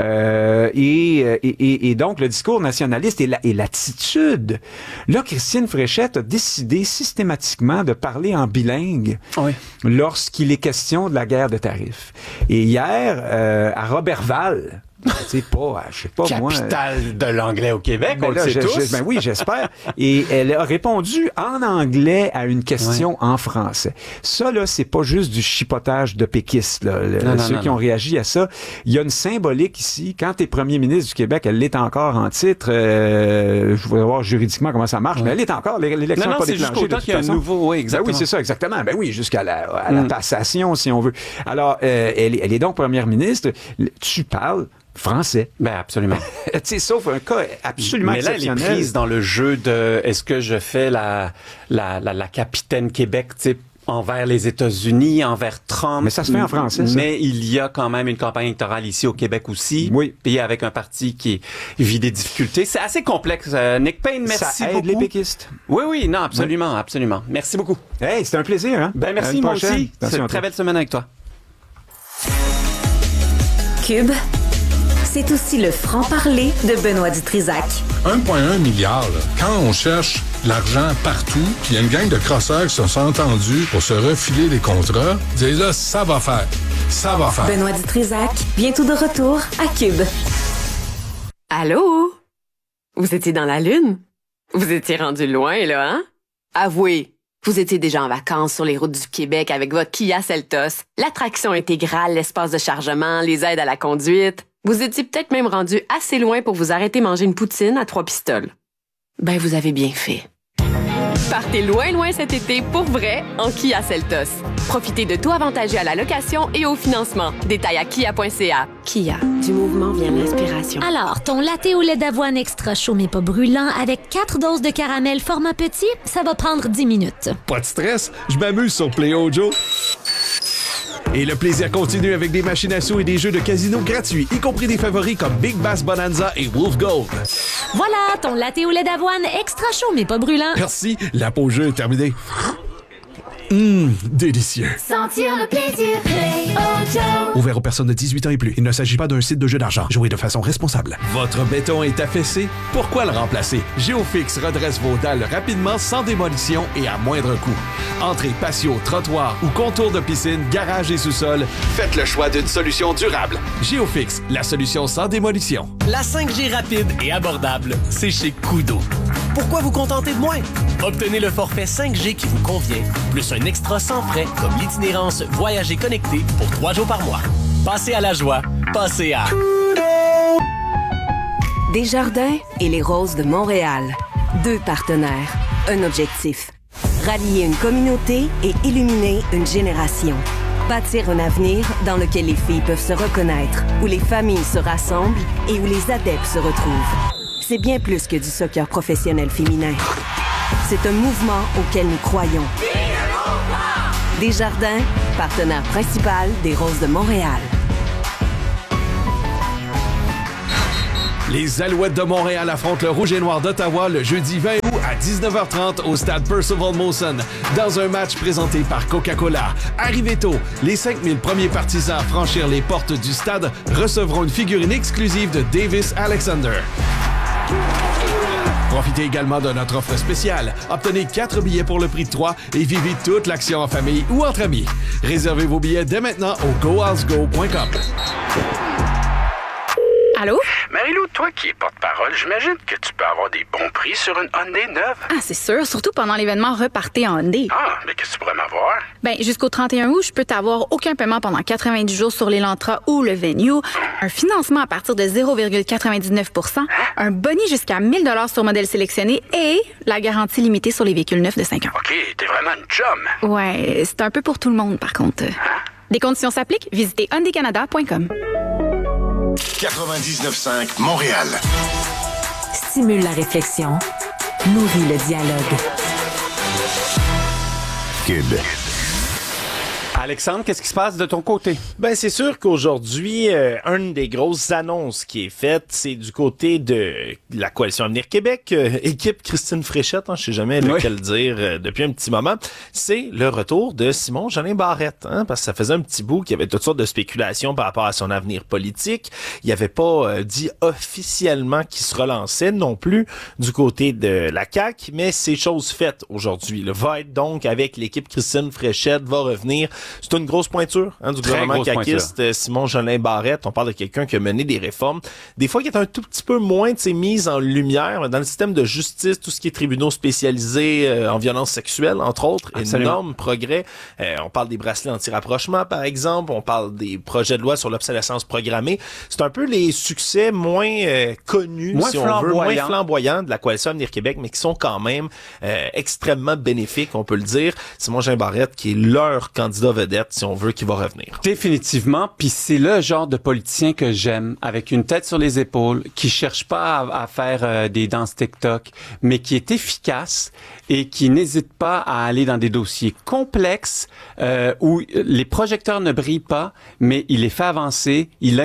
Et donc, le discours nationaliste et l'attitude. Là, Christine Fréchette a décidé systématiquement de parler en bilingue lorsqu'il est question de la guerre de tarifs. Et hier, à Roberval, je sais pas moi. Capitale de l'anglais au Québec, on le sait tous. Ben oui, j'espère. Et elle a répondu en anglais à une question en français. Ça, là, c'est pas juste du chipotage de péquistes, là. Ceux qui ont réagi à ça. Il y a une symbolique ici. Quand t'es premier ministre du Québec, elle l'est encore en titre. Je voudrais voir juridiquement comment ça marche, mais elle est encore. L'élection n'est pas déclenchée. C'est jusqu'au temps qu'il y a un nouveau, exactement. Ben oui, c'est ça, exactement. Ben oui, jusqu'à la passation, si on veut. Alors, elle est donc première ministre. Tu parles français. Ben absolument. Tu sais, sauf un cas absolument exceptionnel. Mais là, elle est prise dans le jeu de est-ce que je fais la capitaine Québec, tu sais, envers les États-Unis, envers Trump. Mais ça se fait en français, ça. Mais il y a quand même une campagne électorale ici au Québec aussi. Oui. Puis avec un parti qui vit des difficultés. C'est assez complexe. Nick Payne, merci beaucoup. Ça aide les péquistes. Oui, non, absolument, absolument. Merci beaucoup. Hey, c'était un plaisir, hein? Ben merci, moi aussi. C'est une très belle semaine avec toi. Cube, c'est aussi le franc-parler de Benoît Dutrisac. 1,1 milliard, là. Quand on cherche l'argent partout, puis il y a une gang de crosseurs qui se sont entendus pour se refiler des contrats, disent là, ça va faire. Ça va faire. Benoît Dutrisac, bientôt de retour à Cube. Allô? Vous étiez dans la Lune? Vous étiez rendu loin, là, hein? Avouez, vous étiez déjà en vacances sur les routes du Québec avec votre Kia Seltos, l'attraction intégrale, l'espace de chargement, les aides à la conduite. Vous étiez peut-être même rendu assez loin pour vous arrêter manger une poutine à 3 pistoles. Ben, vous avez bien fait. Partez loin cet été pour vrai en Kia Seltos. Profitez de tout avantageux à la location et au financement. Détails à kia.ca. Kia, du mouvement vient l'inspiration. Alors, ton latte au lait d'avoine extra chaud mais pas brûlant avec 4 doses de caramel format petit, ça va prendre 10 minutes. Pas de stress, je m'amuse sur Play Ojo. Et le plaisir continue avec des machines à sous et des jeux de casino gratuits, y compris des favoris comme Big Bass Bonanza et Wolf Gold. Voilà, ton latte au lait d'avoine extra chaud mais pas brûlant. Merci, la pause jeu est terminée. Délicieux. Sentir le plaisir, Play Ojo. Ouvert aux personnes de 18 ans et plus. Il ne s'agit pas d'un site de jeu d'argent. Jouez de façon responsable. Votre béton est affaissé? Pourquoi le remplacer? Géofix redresse vos dalles rapidement, sans démolition et à moindre coût. Entrée, patio, trottoir ou contour de piscine, garage et sous-sol, faites le choix d'une solution durable. Géofix, la solution sans démolition. La 5G rapide et abordable, c'est chez Kudo. pourquoi vous contenter de moins? Obtenez le forfait 5G qui vous convient, plus un extra sans frais comme l'itinérance Voyager connecté pour 3 jours par mois. Passez à la joie, passez à... Desjardins et les Roses de Montréal. 2 partenaires, un objectif. Rallier une communauté et illuminer une génération. Bâtir un avenir dans lequel les filles peuvent se reconnaître, où les familles se rassemblent et où les adeptes se retrouvent. C'est bien plus que du soccer professionnel féminin. C'est un mouvement auquel nous croyons. Desjardins, partenaire principal des Roses de Montréal. Les Alouettes de Montréal affrontent le Rouge et Noir d'Ottawa le jeudi 20 août à 19h30 au stade Percival Molson dans un match présenté par Coca-Cola. Arrivez tôt, les 5000 premiers partisans à franchir les portes du stade recevront une figurine exclusive de Davis Alexander. Profitez également de notre offre spéciale. Obtenez 4 billets pour le prix de 3 et vivez toute l'action en famille ou entre amis. Réservez vos billets dès maintenant au goalsgo.com. Allô? Marie-Lou, toi qui es porte-parole, j'imagine que tu peux avoir des bons prix sur une Hyundai neuve. Ah, c'est sûr, surtout pendant l'événement Repartez en Hyundai. Ah, mais qu'est-ce que tu pourrais m'avoir? Ben, jusqu'au 31 août, je peux t'avoir aucun paiement pendant 90 jours sur l'Elantra ou le Venue, un financement à partir de 0,99%, un boni jusqu'à 1000 $ sur modèle sélectionné et la garantie limitée sur les véhicules neufs de 5 ans. OK, t'es vraiment une chum. Ouais, c'est un peu pour tout le monde, par contre. Des conditions s'appliquent, visitez hyundaicanada.com. 99.5 Montréal. Stimule la réflexion. Nourrit le dialogue. Cube. Alexandre, qu'est-ce qui se passe de ton côté? Ben, c'est sûr qu'aujourd'hui, une des grosses annonces qui est faite, c'est du côté de la Coalition Avenir Québec, équipe Christine Fréchette, je sais jamais lequel dire depuis un petit moment, c'est le retour de Simon-Jolin Barrette, parce que ça faisait un petit bout qu'il y avait toutes sortes de spéculations par rapport à son avenir politique. Il avait pas dit officiellement qu'il se relançait non plus du côté de la CAQ, mais c'est chose faite aujourd'hui. Le va être donc avec l'équipe Christine Fréchette, va revenir. C'est une grosse pointure du gouvernement caquiste, Simon-Jolin Barrette. On parle de quelqu'un qui a mené des réformes, des fois qui est un tout petit peu moins mise en lumière dans le système de justice, tout ce qui est tribunaux spécialisés en violence sexuelle, entre autres. Absolument. Énorme progrès. On parle des bracelets anti-rapprochement, par exemple. On parle des projets de loi sur l'obsolescence programmée. C'est un peu les succès moins connus, moins flamboyants de la Coalition Avenir Québec, mais qui sont quand même extrêmement bénéfiques, on peut le dire. Simon-Jolin Barrette, qui est leur candidat vedette, si on veut, qui va revenir. Définitivement, puis c'est le genre de politicien que j'aime, avec une tête sur les épaules, qui cherche pas à faire des danses TikTok, mais qui est efficace et qui n'hésite pas à aller dans des dossiers complexes où les projecteurs ne brillent pas, mais il les fait avancer. Il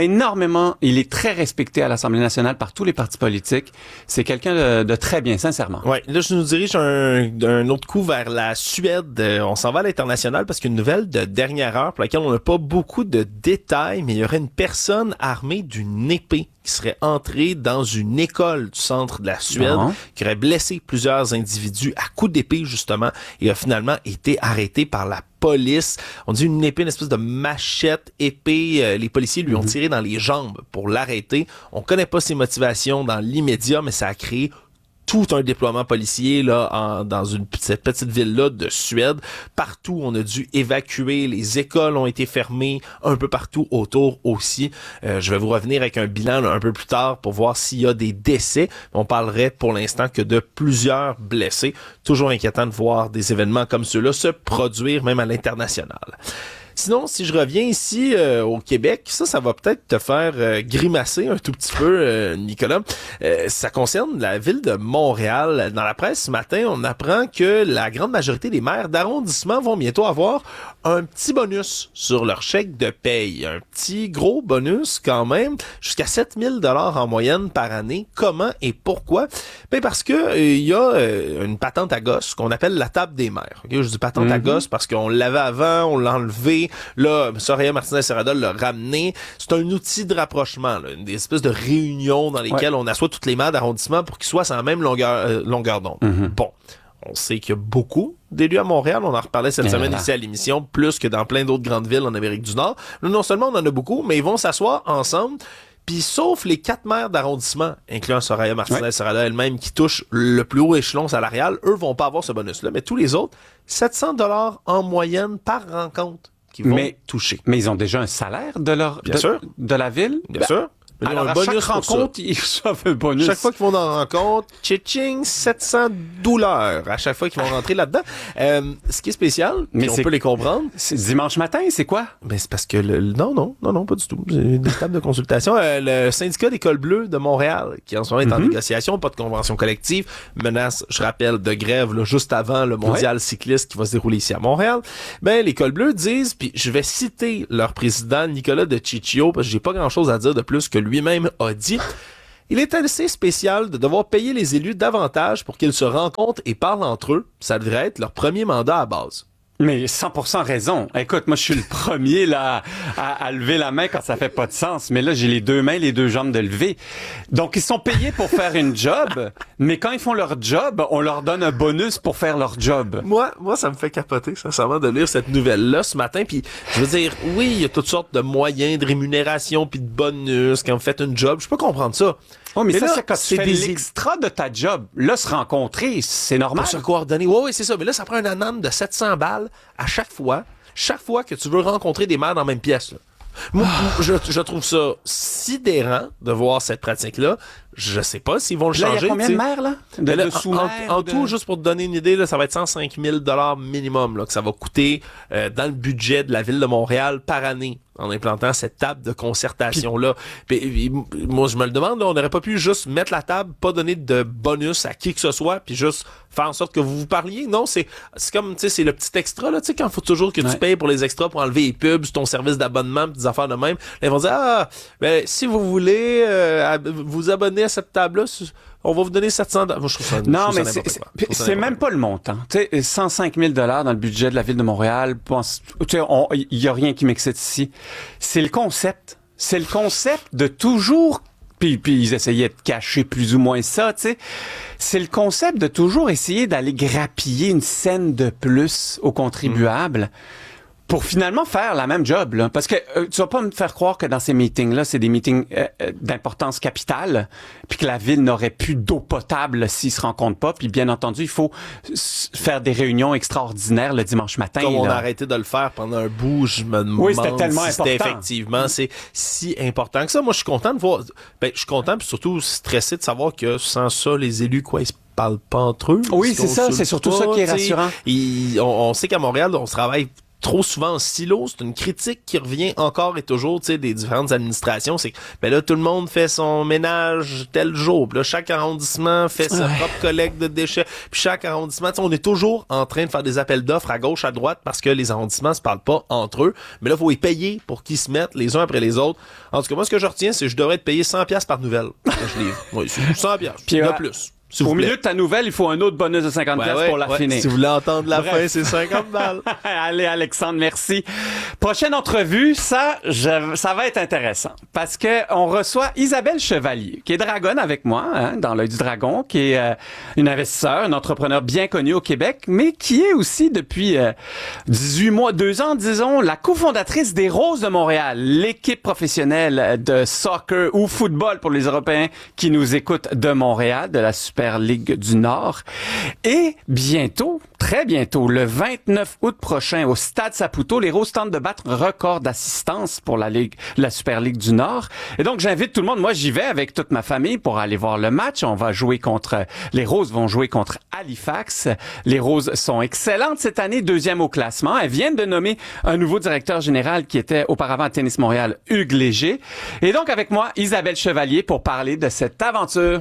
est très respecté à l'Assemblée nationale par tous les partis politiques. C'est quelqu'un de très bien, sincèrement. Ouais, là je nous dirige un autre coup vers la Suède. On s'en va à l'international parce qu'une nouvelle de dernière heure pour laquelle on n'a pas beaucoup de détails, mais il y aurait une personne armée d'une épée qui serait entrée dans une école du centre de la Suède, qui aurait blessé plusieurs individus à coups d'épée, justement, et a finalement été arrêté par la police. On dit une épée, une espèce de machette épée. Les policiers lui ont tiré dans les jambes pour l'arrêter. On connaît pas ses motivations dans l'immédiat, mais ça a créé tout un déploiement policier là dans cette petite ville-là de Suède. Partout, on a dû évacuer. Les écoles ont été fermées un peu partout autour aussi. Je vais vous revenir avec un bilan là, un peu plus tard pour voir s'il y a des décès. On parlerait pour l'instant que de plusieurs blessés. Toujours inquiétant de voir des événements comme ceux-là se produire même à l'international. Sinon, si je reviens ici au Québec, ça va peut-être te faire grimacer un tout petit peu, Nicolas. Ça concerne la ville de Montréal. Dans la presse ce matin, on apprend que la grande majorité des maires d'arrondissement vont bientôt avoir un petit bonus sur leur chèque de paye. Un petit gros bonus quand même, jusqu'à 7 000 $ en moyenne par année. Comment et pourquoi? Ben parce que il y a une patente à gosse qu'on appelle la table des maires. Okay? Je dis patente à gosse parce qu'on l'avait avant, on l'a enlevé. Là, Soraya Martinez-Serradol l'a ramené. C'est un outil de rapprochement, là, une espèce de réunion dans lesquelles on assoit toutes les maires d'arrondissement pour qu'ils soient sur la même longueur d'onde. Bon, on sait qu'il y a beaucoup d'élus à Montréal. On en reparlait cette semaine ici à l'émission, plus que dans plein d'autres grandes villes en Amérique du Nord. Là, non seulement on en a beaucoup, mais ils vont s'asseoir ensemble Puis sauf les 4 maires d'arrondissement, incluant Soraya Martinez-Serrada elle-même, qui touche le plus haut échelon salarial, eux vont pas avoir ce bonus-là. Mais tous les autres, 700 $ en moyenne par rencontre qui vont toucher. Mais ils ont déjà un salaire de de la ville? Bien sûr. Mais alors, à chaque rencontre, ils reçoivent un bonus. Chaque fois qu'ils vont dans la rencontre, tching, 700 $ à chaque fois qu'ils vont rentrer là-dedans. Ce qui est spécial, mais on peut les comprendre. C'est dimanche matin, c'est quoi? Mais c'est parce que non, pas du tout. C'est des tables de consultation. Le syndicat des cols bleus de Montréal, qui en ce moment est en négociation, pas de convention collective, menace, je rappelle, de grève là, juste avant le mondial cycliste qui va se dérouler ici à Montréal. Ben, les cols bleus disent, puis je vais citer leur président, Nicolas de Ciccio, parce que j'ai pas grand-chose à dire de plus que lui-même a dit. Il est assez spécial de devoir payer les élus davantage pour qu'ils se rencontrent et parlent entre eux. Ça devrait être leur premier mandat à base. Mais 100% raison. Écoute, moi, je suis le premier là à lever la main quand ça fait pas de sens. Mais là, j'ai les 2 mains, les 2 jambes de lever. Donc, ils sont payés pour faire une job, mais quand ils font leur job, on leur donne un bonus pour faire leur job. Moi, ça me fait capoter, sincèrement, de lire cette nouvelle-là ce matin. Puis, je veux dire, oui, il y a toutes sortes de moyens de rémunération puis de bonus quand vous faites une job. Je peux comprendre ça. Oh, mais ça, là, c'est quand tu fais l'extra de ta job. Là, se rencontrer, c'est normal. Pour se coordonner. Oui, c'est ça. Mais là, ça prend un anane de 700 $ à chaque fois que tu veux rencontrer des maires dans la même pièce. Là. Moi, je trouve ça sidérant de voir cette pratique-là. Je sais pas s'ils vont le changer. Il y a combien de maires, là? En tout, juste pour te donner une idée, là, ça va être 105 000 $ minimum là, que ça va coûter dans le budget de la Ville de Montréal par année en implantant cette table de concertation-là. Puis, moi, je me le demande, là, on n'aurait pas pu juste mettre la table, pas donner de bonus à qui que ce soit, puis juste faire en sorte que vous parliez. Non, c'est comme, tu sais, c'est le petit extra, là, tu sais, quand il faut toujours que tu payes pour les extras pour enlever les pubs, ton service d'abonnement, pis des affaires de même. Là, ils vont dire, si vous voulez vous abonner à cette table-là, on va vous donner 700 $. Moi, je trouve ça, non, mais c'est même pas le montant. Tu sais, 105 000 $ dans le budget de la Ville de Montréal. Tu sais, il y a rien qui m'excite ici. C'est le concept. C'est le concept de toujours. Puis ils essayaient de cacher plus ou moins ça, tu sais. C'est le concept de toujours essayer d'aller grappiller une scène de plus aux contribuables. Pour finalement faire la même job, là. Parce que tu vas pas me faire croire que dans ces meetings-là, c'est des meetings d'importance capitale, puis que la ville n'aurait plus d'eau potable s'ils se rencontrent pas. Puis bien entendu, il faut faire des réunions extraordinaires le dimanche matin. Comme on a arrêté de le faire pendant un bout, je me demande c'était tellement si c'était effectivement c'est si important que ça. Moi, je suis content de voir. Je suis content, puis surtout stressé de savoir que sans ça, les élus, ils se parlent pas entre eux. Oui, c'est ça. C'est surtout ça qui est rassurant. On sait qu'à Montréal, on se travaille trop souvent en silo. C'est une critique qui revient encore et toujours, tu sais, des différentes administrations. C'est que, là, tout le monde fait son ménage tel jour. Puis là, chaque arrondissement fait sa propre collecte de déchets. Puis chaque arrondissement, tu sais, on est toujours en train de faire des appels d'offres à gauche, à droite, parce que les arrondissements se parlent pas entre eux. Mais là, il faut les payer pour qu'ils se mettent les uns après les autres. En tout cas, moi, ce que je retiens, c'est que je devrais être payé 100 $ par nouvelle. Je livre. Oui, 100 $. Puis, de plus. Au milieu de ta nouvelle, il faut un autre bonus de 50 $ pour la finir. Si vous voulez entendre la fin, c'est 50 $. Allez, Alexandre, merci. Prochaine entrevue, ça va être intéressant parce que on reçoit Isabelle Chevalier, qui est dragonne avec moi, dans l'œil du dragon, qui est une investisseure, une entrepreneur bien connue au Québec, mais qui est aussi depuis 18 mois, 2 ans, disons, la cofondatrice des Roses de Montréal, l'équipe professionnelle de soccer ou football pour les Européens qui nous écoutent de Montréal, de la Super Ligue du Nord. Et bientôt, très bientôt, le 29 août prochain, au Stade Saputo, les Roses tentent de battre un record d'assistance pour la Super Ligue du Nord. Et donc, j'invite tout le monde. Moi, j'y vais avec toute ma famille pour aller voir le match. Les Roses vont jouer contre Halifax. Les Roses sont excellentes cette année, 2e au classement. Elles viennent de nommer un nouveau directeur général qui était auparavant à Tennis Montréal, Hugues Léger. Et donc, avec moi, Isabelle Chevalier pour parler de cette aventure.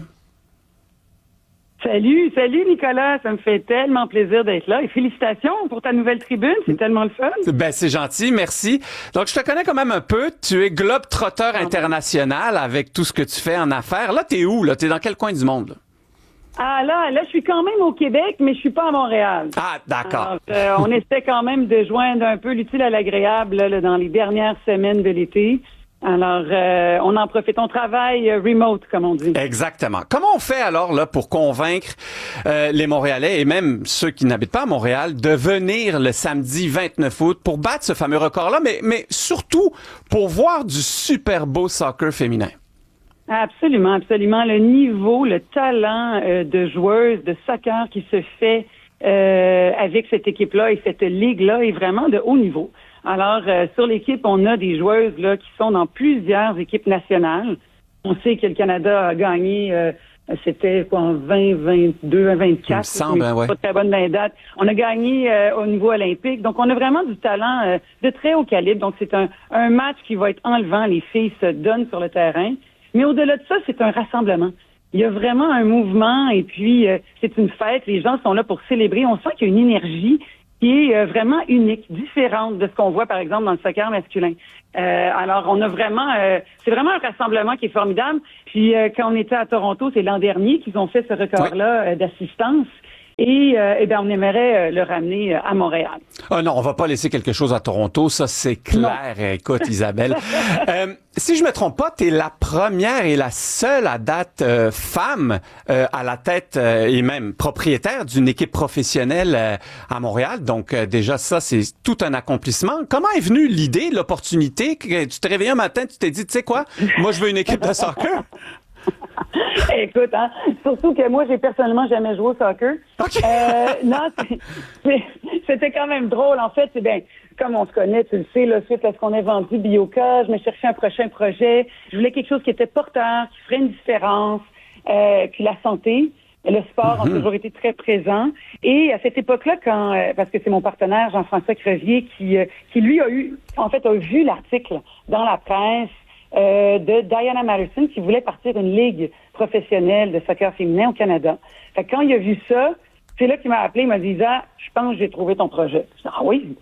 Salut Nicolas, ça me fait tellement plaisir d'être là et félicitations pour ta nouvelle tribune, c'est tellement le fun. Ben c'est gentil, merci. Donc je te connais quand même un peu, tu es globe-trotteur international avec tout ce que tu fais en affaires. Là t'es où là? T'es dans quel coin du monde? Là je suis quand même au Québec, mais je suis pas à Montréal. Ah d'accord. Alors, on essaie quand même de joindre un peu l'utile à l'agréable là, dans les dernières semaines de l'été. Alors, on en profite. On travaille remote, comme on dit. Exactement. Comment on fait alors là pour convaincre les Montréalais et même ceux qui n'habitent pas à Montréal de venir le samedi 29 août pour battre ce fameux record-là, mais surtout pour voir du super beau soccer féminin? Absolument, absolument. Le niveau, le talent de joueuses de soccer qui se fait avec cette équipe-là et cette ligue-là est vraiment de haut niveau. Alors, sur l'équipe, on a des joueuses là qui sont dans plusieurs équipes nationales. On sait que le Canada a gagné, c'était quoi, en 2022, 24. Ouais. Pas très bonne date. On a gagné au niveau olympique. Donc, on a vraiment du talent de très haut calibre. Donc, c'est un match qui va être enlevant. Les filles se donnent sur le terrain. Mais au-delà de ça, c'est un rassemblement. Il y a vraiment un mouvement et puis c'est une fête. Les gens sont là pour célébrer. On sent qu'il y a une énergie qui est vraiment unique, différente de ce qu'on voit, par exemple, dans le soccer masculin. Alors, on a vraiment... c'est vraiment un rassemblement qui est formidable. Puis, quand on était à Toronto, c'est l'an dernier qu'ils ont fait ce record-là d'assistance. Et on aimerait le ramener à Montréal. Ah non, on va pas laisser quelque chose à Toronto, ça c'est clair. Non. Écoute, Isabelle, si je me trompe pas, t'es la première et la seule à date femme à la tête et même propriétaire d'une équipe professionnelle à Montréal. Donc déjà ça, c'est tout un accomplissement. Comment est venue l'idée, l'opportunité? Tu t'es réveillé un matin, tu t'es dit, tu sais quoi, moi je veux une équipe de soccer? Écoute, surtout que moi, j'ai personnellement jamais joué au soccer. Okay. Non, c'était quand même drôle. En fait, c'est bien, comme on se connaît, tu le sais, là, suite à ce qu'on a vendu Bioca, je me cherchais un prochain projet. Je voulais quelque chose qui était porteur, qui ferait une différence. Puis la santé, le sport ont toujours été très présents. Et à cette époque-là, parce que c'est mon partenaire Jean-François Crevier qui lui a vu l'article dans la presse de Diana Matterson qui voulait partir une ligue professionnelle de soccer féminin au Canada. Fait que quand il a vu ça, c'est là qu'il m'a appelé, il m'a dit je pense que j'ai trouvé ton projet. Je dis, ah oui.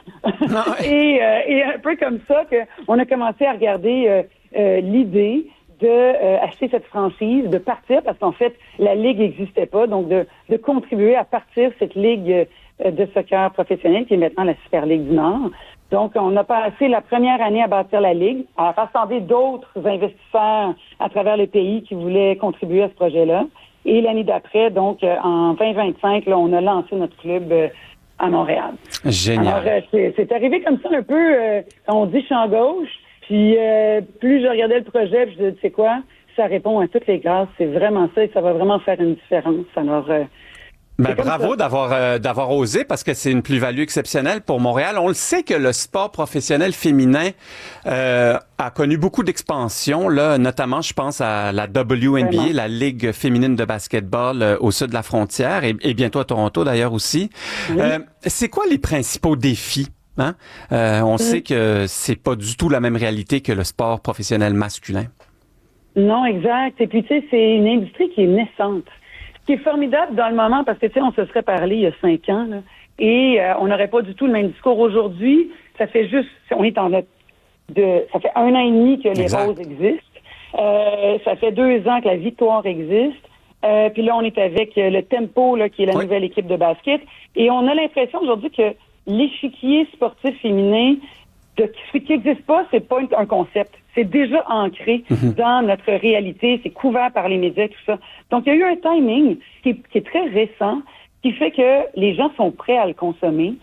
Et un peu comme ça on a commencé à regarder l'idée de acheter cette franchise, de partir parce qu'en fait la ligue n'existait pas, donc de contribuer à partir cette ligue de soccer professionnelle qui est maintenant la Super Ligue du Nord. Donc, on a passé la première année à bâtir la Ligue, à rassembler d'autres investisseurs à travers le pays qui voulaient contribuer à ce projet-là. Et l'année d'après, donc, en 2025, là, on a lancé notre club à Montréal. Génial. Alors, c'est arrivé comme ça un peu, quand on dit champ gauche, puis plus je regardais le projet, puis je disais, tu sais quoi, ça répond à toutes les classes, c'est vraiment ça, et ça va vraiment faire une différence. Alors... bravo d'avoir osé parce que c'est une plus-value exceptionnelle pour Montréal. On le sait que le sport professionnel féminin a connu beaucoup d'expansion, là, notamment je pense à la WNBA, vraiment, la Ligue féminine de basketball au sud de la frontière et bientôt à Toronto d'ailleurs aussi. Oui. C'est quoi les principaux défis? Hein? On sait que c'est pas du tout la même réalité que le sport professionnel masculin. Non, exact. Et puis tu sais, c'est une industrie qui est naissante. Ce qui est formidable dans le moment, parce que tu sais, on se serait parlé il y a 5 ans, là, et on n'aurait pas du tout le même discours aujourd'hui. Ça fait juste, on est ça fait 1 an et demi que les Roses existent. Ça fait 2 ans que la Victoire existe. Puis là, on est avec le Tempo, là, qui est la nouvelle équipe de basket. Et on a l'impression aujourd'hui que l'échiquier sportif féminin ce qui n'existe pas, c'est pas un concept. C'est déjà ancré dans notre réalité. C'est couvert par les médias, tout ça. Donc, il y a eu un timing qui est très récent, qui fait que les gens sont prêts à le consommer.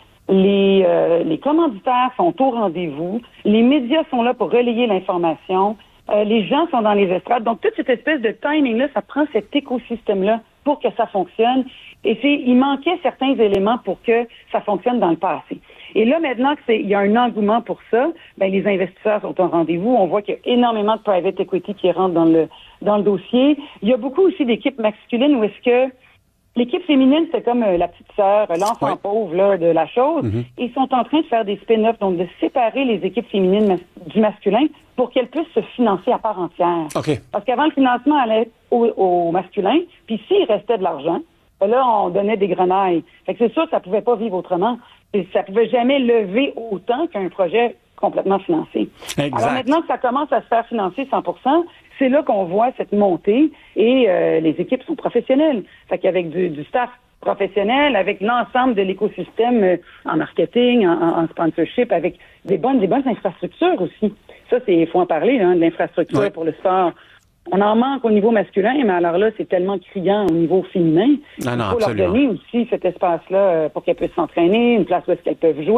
Les commanditaires sont au rendez-vous. Les médias sont là pour relayer l'information. Les gens sont dans les estrades. Donc, toute cette espèce de timing-là, ça prend cet écosystème-là pour que ça fonctionne. Et il manquait certains éléments pour que ça fonctionne dans le passé. Et là, maintenant qu'il y a un engouement pour ça, les investisseurs sont au rendez-vous. On voit qu'il y a énormément de private equity qui rentrent dans le dossier. Il y a beaucoup aussi d'équipes masculines où est-ce que l'équipe féminine, c'est comme la petite sœur, l'enfant pauvre là, de la chose. Et ils sont en train de faire des spin-offs, donc de séparer les équipes féminines du masculin pour qu'elles puissent se financer à part entière. Parce qu'avant, le financement allait au masculin, puis s'il restait de l'argent, là, on donnait des grenailles. Fait que c'est sûr que ça pouvait pas vivre autrement. Et ça pouvait jamais lever autant qu'un projet complètement financé. Exact. Alors maintenant que ça commence à se faire financer 100%, c'est là qu'on voit cette montée et les équipes sont professionnelles. Fait qu'avec du staff professionnel, avec l'ensemble de l'écosystème en marketing, en sponsorship, avec des bonnes infrastructures aussi. Ça, il faut en parler, de l'infrastructure pour le sport. On en manque au niveau masculin, mais alors là, c'est tellement criant au niveau féminin. Il faut leur donner aussi cet espace-là pour qu'elles puissent s'entraîner, une place où est-ce qu'elles peuvent jouer.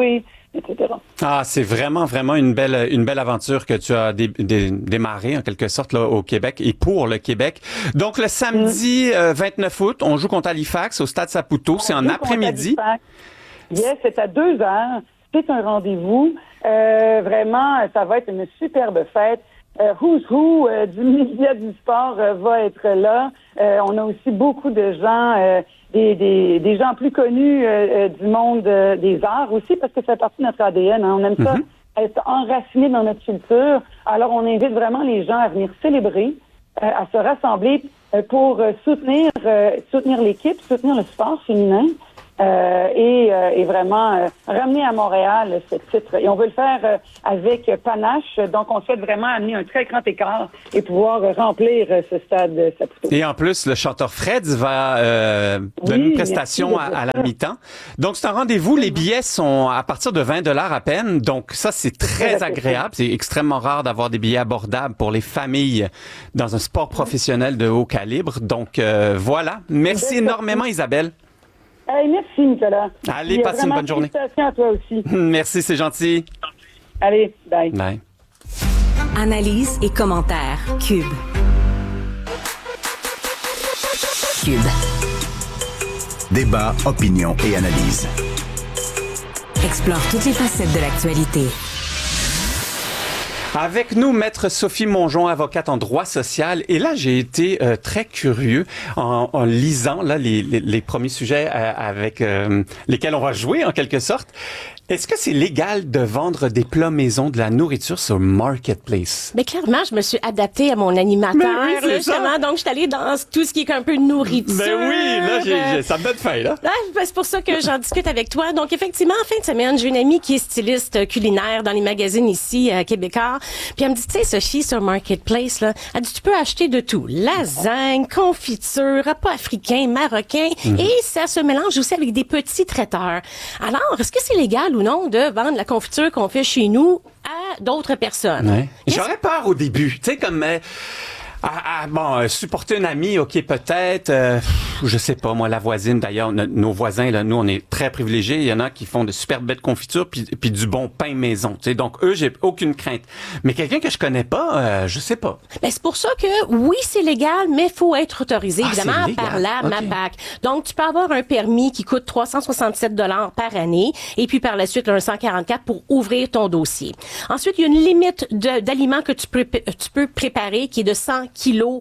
etc. Ah, c'est vraiment, vraiment une belle aventure que tu as démarrée, en quelque sorte, là, au Québec et pour le Québec. Donc, le samedi 29 août, on joue contre Halifax au Stade Saputo. C'est en après-midi. Yes, c'est à 2h. C'est un rendez-vous. Vraiment, ça va être une superbe fête. Who's Who du média du sport va être là. On a aussi beaucoup de gens, des gens plus connus du monde des arts aussi, parce que ça fait partie de notre ADN. Hein. On aime ça être enraciné dans notre culture. Alors, on invite vraiment les gens à venir célébrer, à se rassembler pour soutenir l'équipe, soutenir le sport féminin. Et vraiment ramener à Montréal ce titre. Et on veut le faire avec panache. Donc, on souhaite vraiment amener un très grand écart et pouvoir remplir ce stade Saputo. Et en plus, le chanteur Fred va donner une prestation à la mi-temps. Donc, c'est un rendez-vous. Les billets sont à partir de 20 $ à peine. Donc, ça, c'est très agréable. C'est extrêmement rare d'avoir des billets abordables pour les familles dans un sport professionnel de haut calibre. Donc, voilà. Merci énormément, Isabelle. Hey, merci, Nicolas. Allez, passez une bonne journée. Félicitations à toi aussi. Merci, c'est gentil. Allez, bye. Bye. Analyse et commentaires. Cube. Cube. Débat, opinion et analyse. Explore toutes les facettes de l'actualité. Avec nous, Maître Sophie Mongeon, avocate en droit social. Et là, j'ai été très curieux en lisant là les premiers sujets avec lesquels on va jouer en quelque sorte. Est-ce que c'est légal de vendre des plats maison, de la nourriture sur Marketplace? Mais clairement, je me suis adaptée à mon animateur, oui, justement. Donc, je suis allée dans tout ce qui est un peu nourriture. Ben oui, là, ça me donne faim, là. C'est pour ça que j'en discute avec toi. Donc, effectivement, en fin de semaine, j'ai une amie qui est styliste culinaire dans les magazines ici, québécois. Puis elle me dit, tu sais, Sophie, sur Marketplace, là, elle dit, tu peux acheter de tout. Lasagne, confiture, repas africains, marocains. Et ça se mélange aussi avec des petits traiteurs. Alors, est-ce que c'est légal ou non de vendre la confiture qu'on fait chez nous à d'autres personnes? Ouais. J'aurais peur au début, tu sais, comme supporter une amie, ok, peut-être, je sais pas, moi, la voisine, d'ailleurs, nos voisins, là, nous, on est très privilégiés, il y en a qui font de super belles confitures puis du bon pain maison, tu sais, donc eux, j'ai aucune crainte. Mais quelqu'un que je connais pas, je sais pas. Ben, c'est pour ça que, oui, c'est légal, mais il faut être autorisé, évidemment, par la MAPAC. Donc, tu peux avoir un permis qui coûte 367 $ par année, et puis par la suite, un 144 pour ouvrir ton dossier. Ensuite, il y a une limite d'aliments que tu peux préparer qui est de 100 kilos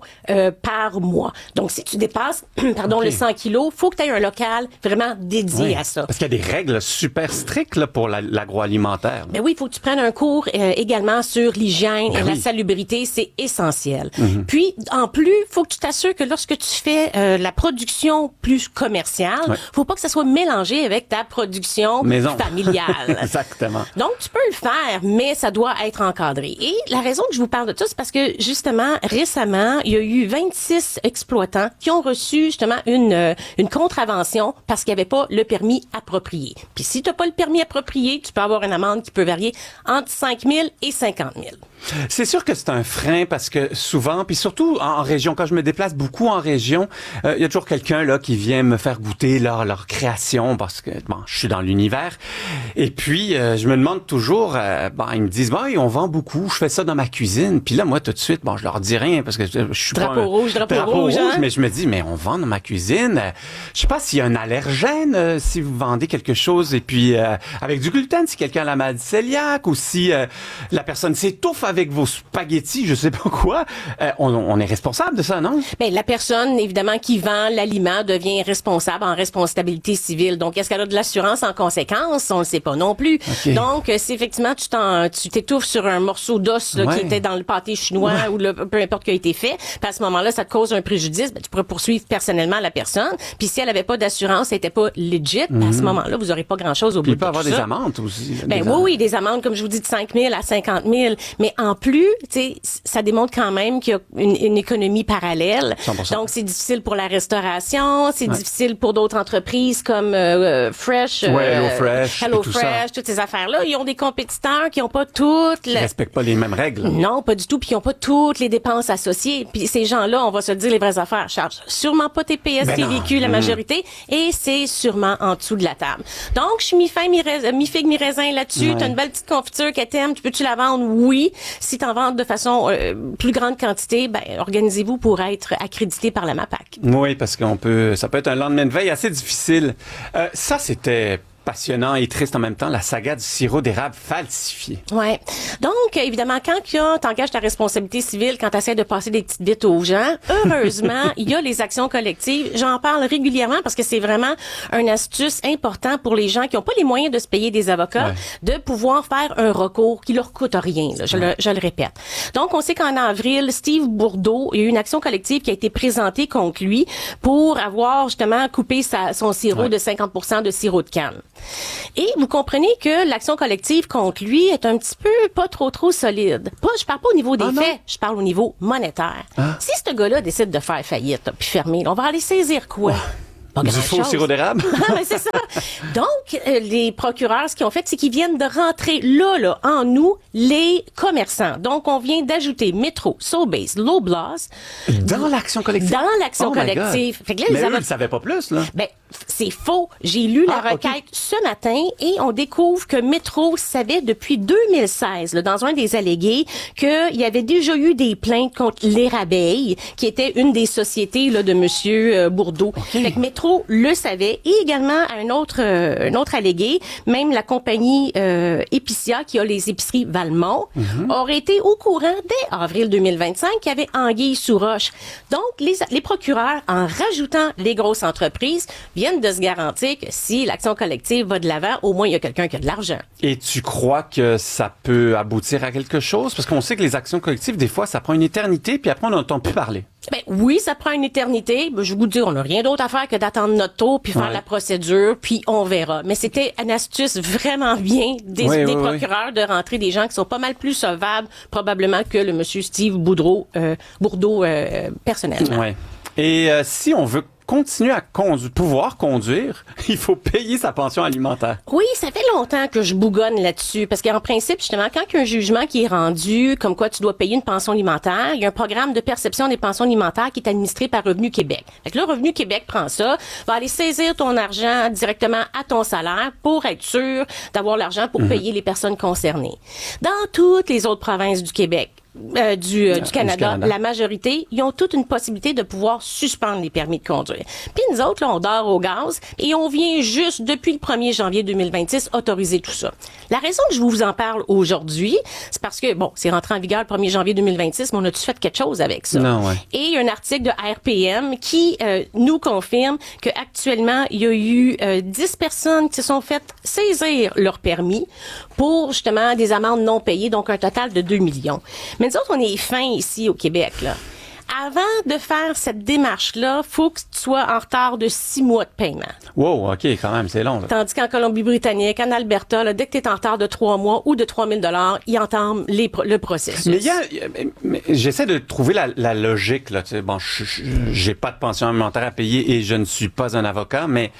par mois. Donc, si tu dépasses, le 100 kilos, faut que tu aies un local vraiment dédié à ça. Parce qu'il y a des règles super strictes là, pour l'agroalimentaire. Ben oui, il faut que tu prennes un cours également sur l'hygiène et la salubrité, c'est essentiel. Puis, en plus, faut que tu t'assures que lorsque tu fais la production plus commerciale, faut pas que ça soit mélangé avec ta production familiale. Exactement. Donc, tu peux le faire, mais ça doit être encadré. Et la raison que je vous parle de ça, c'est parce que, justement, récemment, il y a eu 26 exploitants qui ont reçu justement une contravention parce qu'ils n'avaient pas le permis approprié. Puis si tu n'as pas le permis approprié, tu peux avoir une amende qui peut varier entre 5 000 et 50 000. C'est sûr que c'est un frein parce que souvent, puis surtout en région, quand je me déplace beaucoup en région, il y a toujours quelqu'un là qui vient me faire goûter leur création parce que je suis dans l'univers. Et puis je me demande toujours, ils me disent on vend beaucoup, je fais ça dans ma cuisine. Puis là moi tout de suite, je leur dis rien parce que je suis drapeau rouge, hein? Mais je me dis mais on vend dans ma cuisine. Je sais pas s'il y a un allergène si vous vendez quelque chose et puis avec du gluten si quelqu'un a la maladie cœliaque ou si la personne s'étouffe avec vos spaghettis, je sais pas quoi, on est responsable de ça, non? Ben, la personne, évidemment, qui vend l'aliment devient responsable en responsabilité civile. Donc, est-ce qu'elle a de l'assurance en conséquence? On le sait pas non plus. Okay. Donc, si effectivement tu t'étouffes sur un morceau d'os qui était dans le pâté chinois ou peu importe qui a été fait, puis à ce moment-là, ça te cause un préjudice, tu pourrais poursuivre personnellement la personne. Puis si elle avait pas d'assurance, elle était pas legit, à ce moment-là, vous aurez pas grand-chose au bout de tout ça. Il peut y avoir des amendes aussi. Oui, des amendes, comme je vous dis, de 5 000 à 50 000. Mais en plus, tu sais, ça démontre quand même qu'il y a une économie parallèle. 100%. Donc, c'est difficile pour la restauration, c'est difficile pour d'autres entreprises comme Fresh, Hello Fresh, toutes ces affaires-là. Ils ont des compétiteurs qui n'ont pas toutes... Qui respectent pas les mêmes règles. Non, pas du tout, puis qui n'ont pas toutes les dépenses à associés. Puis ces gens-là, on va se dire les vraies affaires, chargent sûrement pas TPS, TVQ, la majorité, et c'est sûrement en dessous de la table. Donc, je suis mi-figue, mi-raisin là-dessus. T'as une belle petite confiture qu'elle t'aime, peux-tu la vendre? Oui. Si t'en vends de façon plus grande quantité, ben organisez-vous pour être accrédité par la MAPAC. Oui, parce ça peut être un lendemain de veille assez difficile. Ça, c'était passionnant et triste en même temps, la saga du sirop d'érable falsifié. Ouais. Donc, évidemment, quand t'engages ta responsabilité civile, quand t'essaies de passer des petites bites aux gens, heureusement, il y a les actions collectives. J'en parle régulièrement parce que c'est vraiment une astuce important pour les gens qui n'ont pas les moyens de se payer des avocats, de pouvoir faire un recours qui leur coûte rien. Là, je le répète. Donc, on sait qu'en avril, Steve Bourdeau, il y a eu une action collective qui a été présentée contre lui pour avoir justement coupé son sirop de 50% de sirop de canne. Et vous comprenez que l'action collective contre lui est un petit peu pas trop solide. Je parle pas au niveau des faits, je parle au niveau monétaire. Si ce gars-là décide de faire faillite, là, puis fermer, là, on va aller saisir quoi? Pas du faux sirop d'érable? C'est ça. Donc, les procureurs, ce qu'ils ont fait, c'est qu'ils viennent de rentrer là, en nous, les commerçants. Donc, on vient d'ajouter Metro, Sobeys, Loblaws. Dans l'action collective? Dans l'action collective. Fait que là, mais eux, ils ne savaient pas plus, là. Ben, c'est faux. J'ai lu la requête ce matin et on découvre que Metro savait depuis 2016, là, dans un des allégués, qu'il y avait déjà eu des plaintes contre l'Érabeille, qui était une des sociétés là, de Monsieur Bourdeau. Fait que Metro le savait et également un autre allégué, même la compagnie Épicia, qui a les épiceries Valmont, aurait été au courant dès avril 2025 qu'il y avait anguille sous roche. Donc, les procureurs, en rajoutant les grosses entreprises, viennent de se garantir que si l'action collective va de l'avant, au moins il y a quelqu'un qui a de l'argent. Et tu crois que ça peut aboutir à quelque chose? Parce qu'on sait que les actions collectives, des fois, ça prend une éternité, puis après, on n'entend plus parler. Ben oui, ça prend une éternité. Ben, je vous dis, on n'a rien d'autre à faire que d'attendre notre tour, puis faire la procédure, puis on verra. Mais c'était une astuce vraiment bien des procureurs de rentrer des gens qui sont pas mal plus solvables, probablement, que le monsieur Steve Bourdeau personnellement. Ouais. Et si on veut continuer à pouvoir conduire, il faut payer sa pension alimentaire. Oui, ça fait longtemps que je bougonne là-dessus, parce qu'en principe, justement, quand il y a un jugement qui est rendu, comme quoi tu dois payer une pension alimentaire, il y a un programme de perception des pensions alimentaires qui est administré par Revenu Québec. Fait que là, Revenu Québec prend ça, va aller saisir ton argent directement à ton salaire pour être sûr d'avoir l'argent pour payer les personnes concernées. Dans toutes les autres provinces du Québec, du Canada, la majorité, ils ont toute une possibilité de pouvoir suspendre les permis de conduire. Puis nous autres, là, on dort au gaz et on vient juste, depuis le 1er janvier 2026, autoriser tout ça. La raison que je vous en parle aujourd'hui, c'est parce que, bon, c'est rentré en vigueur le 1er janvier 2026, mais on a-tu fait quelque chose avec ça? Non, ouais. Et il y a un article de RPM qui nous confirme qu'actuellement, il y a eu 10 personnes qui se sont faites saisir leur permis pour, justement, des amendes non payées, donc un total de 2 millions. Mais nous autres, on est fins ici au Québec, là. Avant de faire cette démarche-là, faut que tu sois en retard de 6 mois de paiement. Wow, OK, quand même, c'est long. Là. Tandis qu'en Colombie-Britannique, en Alberta, là, dès que tu es en retard de 3 mois ou de 3 000 $, ils entament le processus. Mais j'essaie de trouver la logique, là. Tu sais, bon, j'ai pas de pension alimentaire à payer et je ne suis pas un avocat, mais...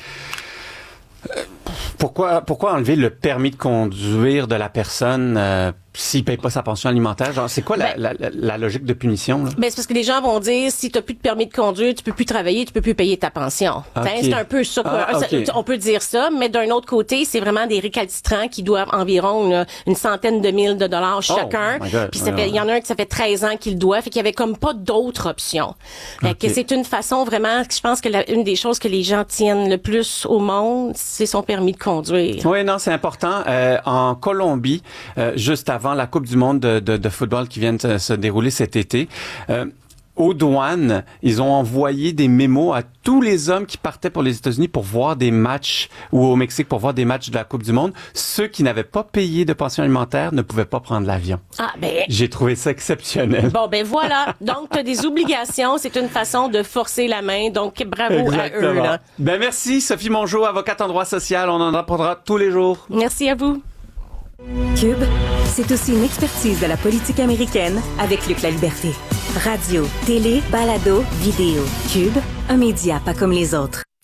Pourquoi enlever le permis de conduire de la personne s'il paye pas sa pension alimentaire? Genre, c'est quoi la logique de punition? Là? Ben, c'est parce que les gens vont dire, si t'as plus de permis de conduire, tu peux plus travailler, tu peux plus payer ta pension. Okay. C'est un peu ça. On peut dire ça, mais d'un autre côté, c'est vraiment des récalcitrants qui doivent environ une centaine de mille de dollars chacun. Puis il y en a un qui ça fait 13 ans qu'il doit, fait qu'il y avait comme pas d'autre option. Fait que c'est une façon vraiment, je pense que une des choses que les gens tiennent le plus au monde, c'est son permis de conduire. Oui, non, c'est important. En Colombie, juste avant la Coupe du monde de football qui vient de se dérouler cet été, aux douanes, ils ont envoyé des mémos à tous les hommes qui partaient pour les États-Unis pour voir des matchs, ou au Mexique pour voir des matchs de la Coupe du monde. Ceux qui n'avaient pas payé de pension alimentaire ne pouvaient pas prendre l'avion. Ah, ben... J'ai trouvé ça exceptionnel. Bon, ben voilà. Donc, tu as des obligations. C'est une façon de forcer la main. Donc, bravo Exactement. À eux. Là. Ben merci, Sophie Mongeau, avocate en droit social. On en apprendra tous les jours. Merci à vous. Cube, c'est aussi une expertise de la politique américaine avec Luc La Liberté. Radio, télé, balado, vidéo. Cube, un média pas comme les autres.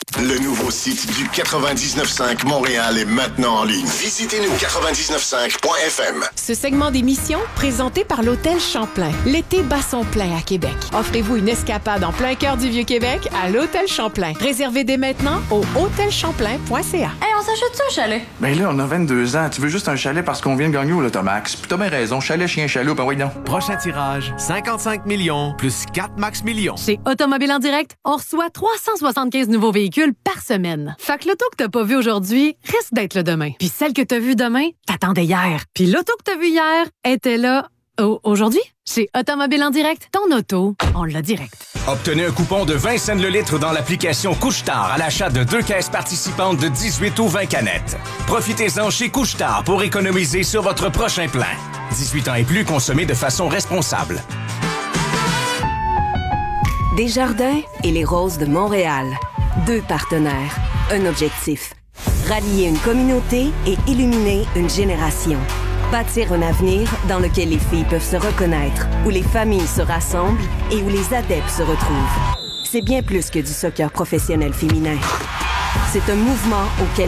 Le nouveau site du 99.5 Montréal est maintenant en ligne. Visitez-nous 995.fm. Ce segment d'émission, présenté par l'Hôtel Champlain. L'été bat son plein à Québec. Offrez-vous une escapade en plein cœur du Vieux-Québec à l'Hôtel Champlain. Réservez dès maintenant au hôtelchamplain.ca. Hey, on s'achète-tu un chalet? Ben là, on a 22 ans. Tu veux juste un chalet parce qu'on vient de gagner au Lotomax. Puis t'as bien raison. Chalet, chien, chaloup, ben oui, non. Prochain tirage, 55 millions plus 4 max millions. Chez Automobile en direct, on reçoit 375 nouveaux véhicules par semaine. Fait que l'auto que t'as pas vu aujourd'hui risque d'être le demain. Puis celle que t'as vue demain, t'attendais hier. Puis l'auto que t'as vue hier était là aujourd'hui. Chez Automobile en direct, ton auto, on l'a direct. Obtenez un coupon de 20 cents le litre dans l'application Couche-Tard à l'achat de 2 caisses participantes de 18 ou 20 canettes. Profitez-en chez Couche-Tard pour économiser sur votre prochain plein. 18 ans et plus, consommez de façon responsable. Desjardins et les Roses de Montréal. 2 partenaires, un objectif. Rallier une communauté et illuminer une génération. Bâtir un avenir dans lequel les filles peuvent se reconnaître, où les familles se rassemblent et où les adeptes se retrouvent. C'est bien plus que du soccer professionnel féminin. C'est un mouvement auquel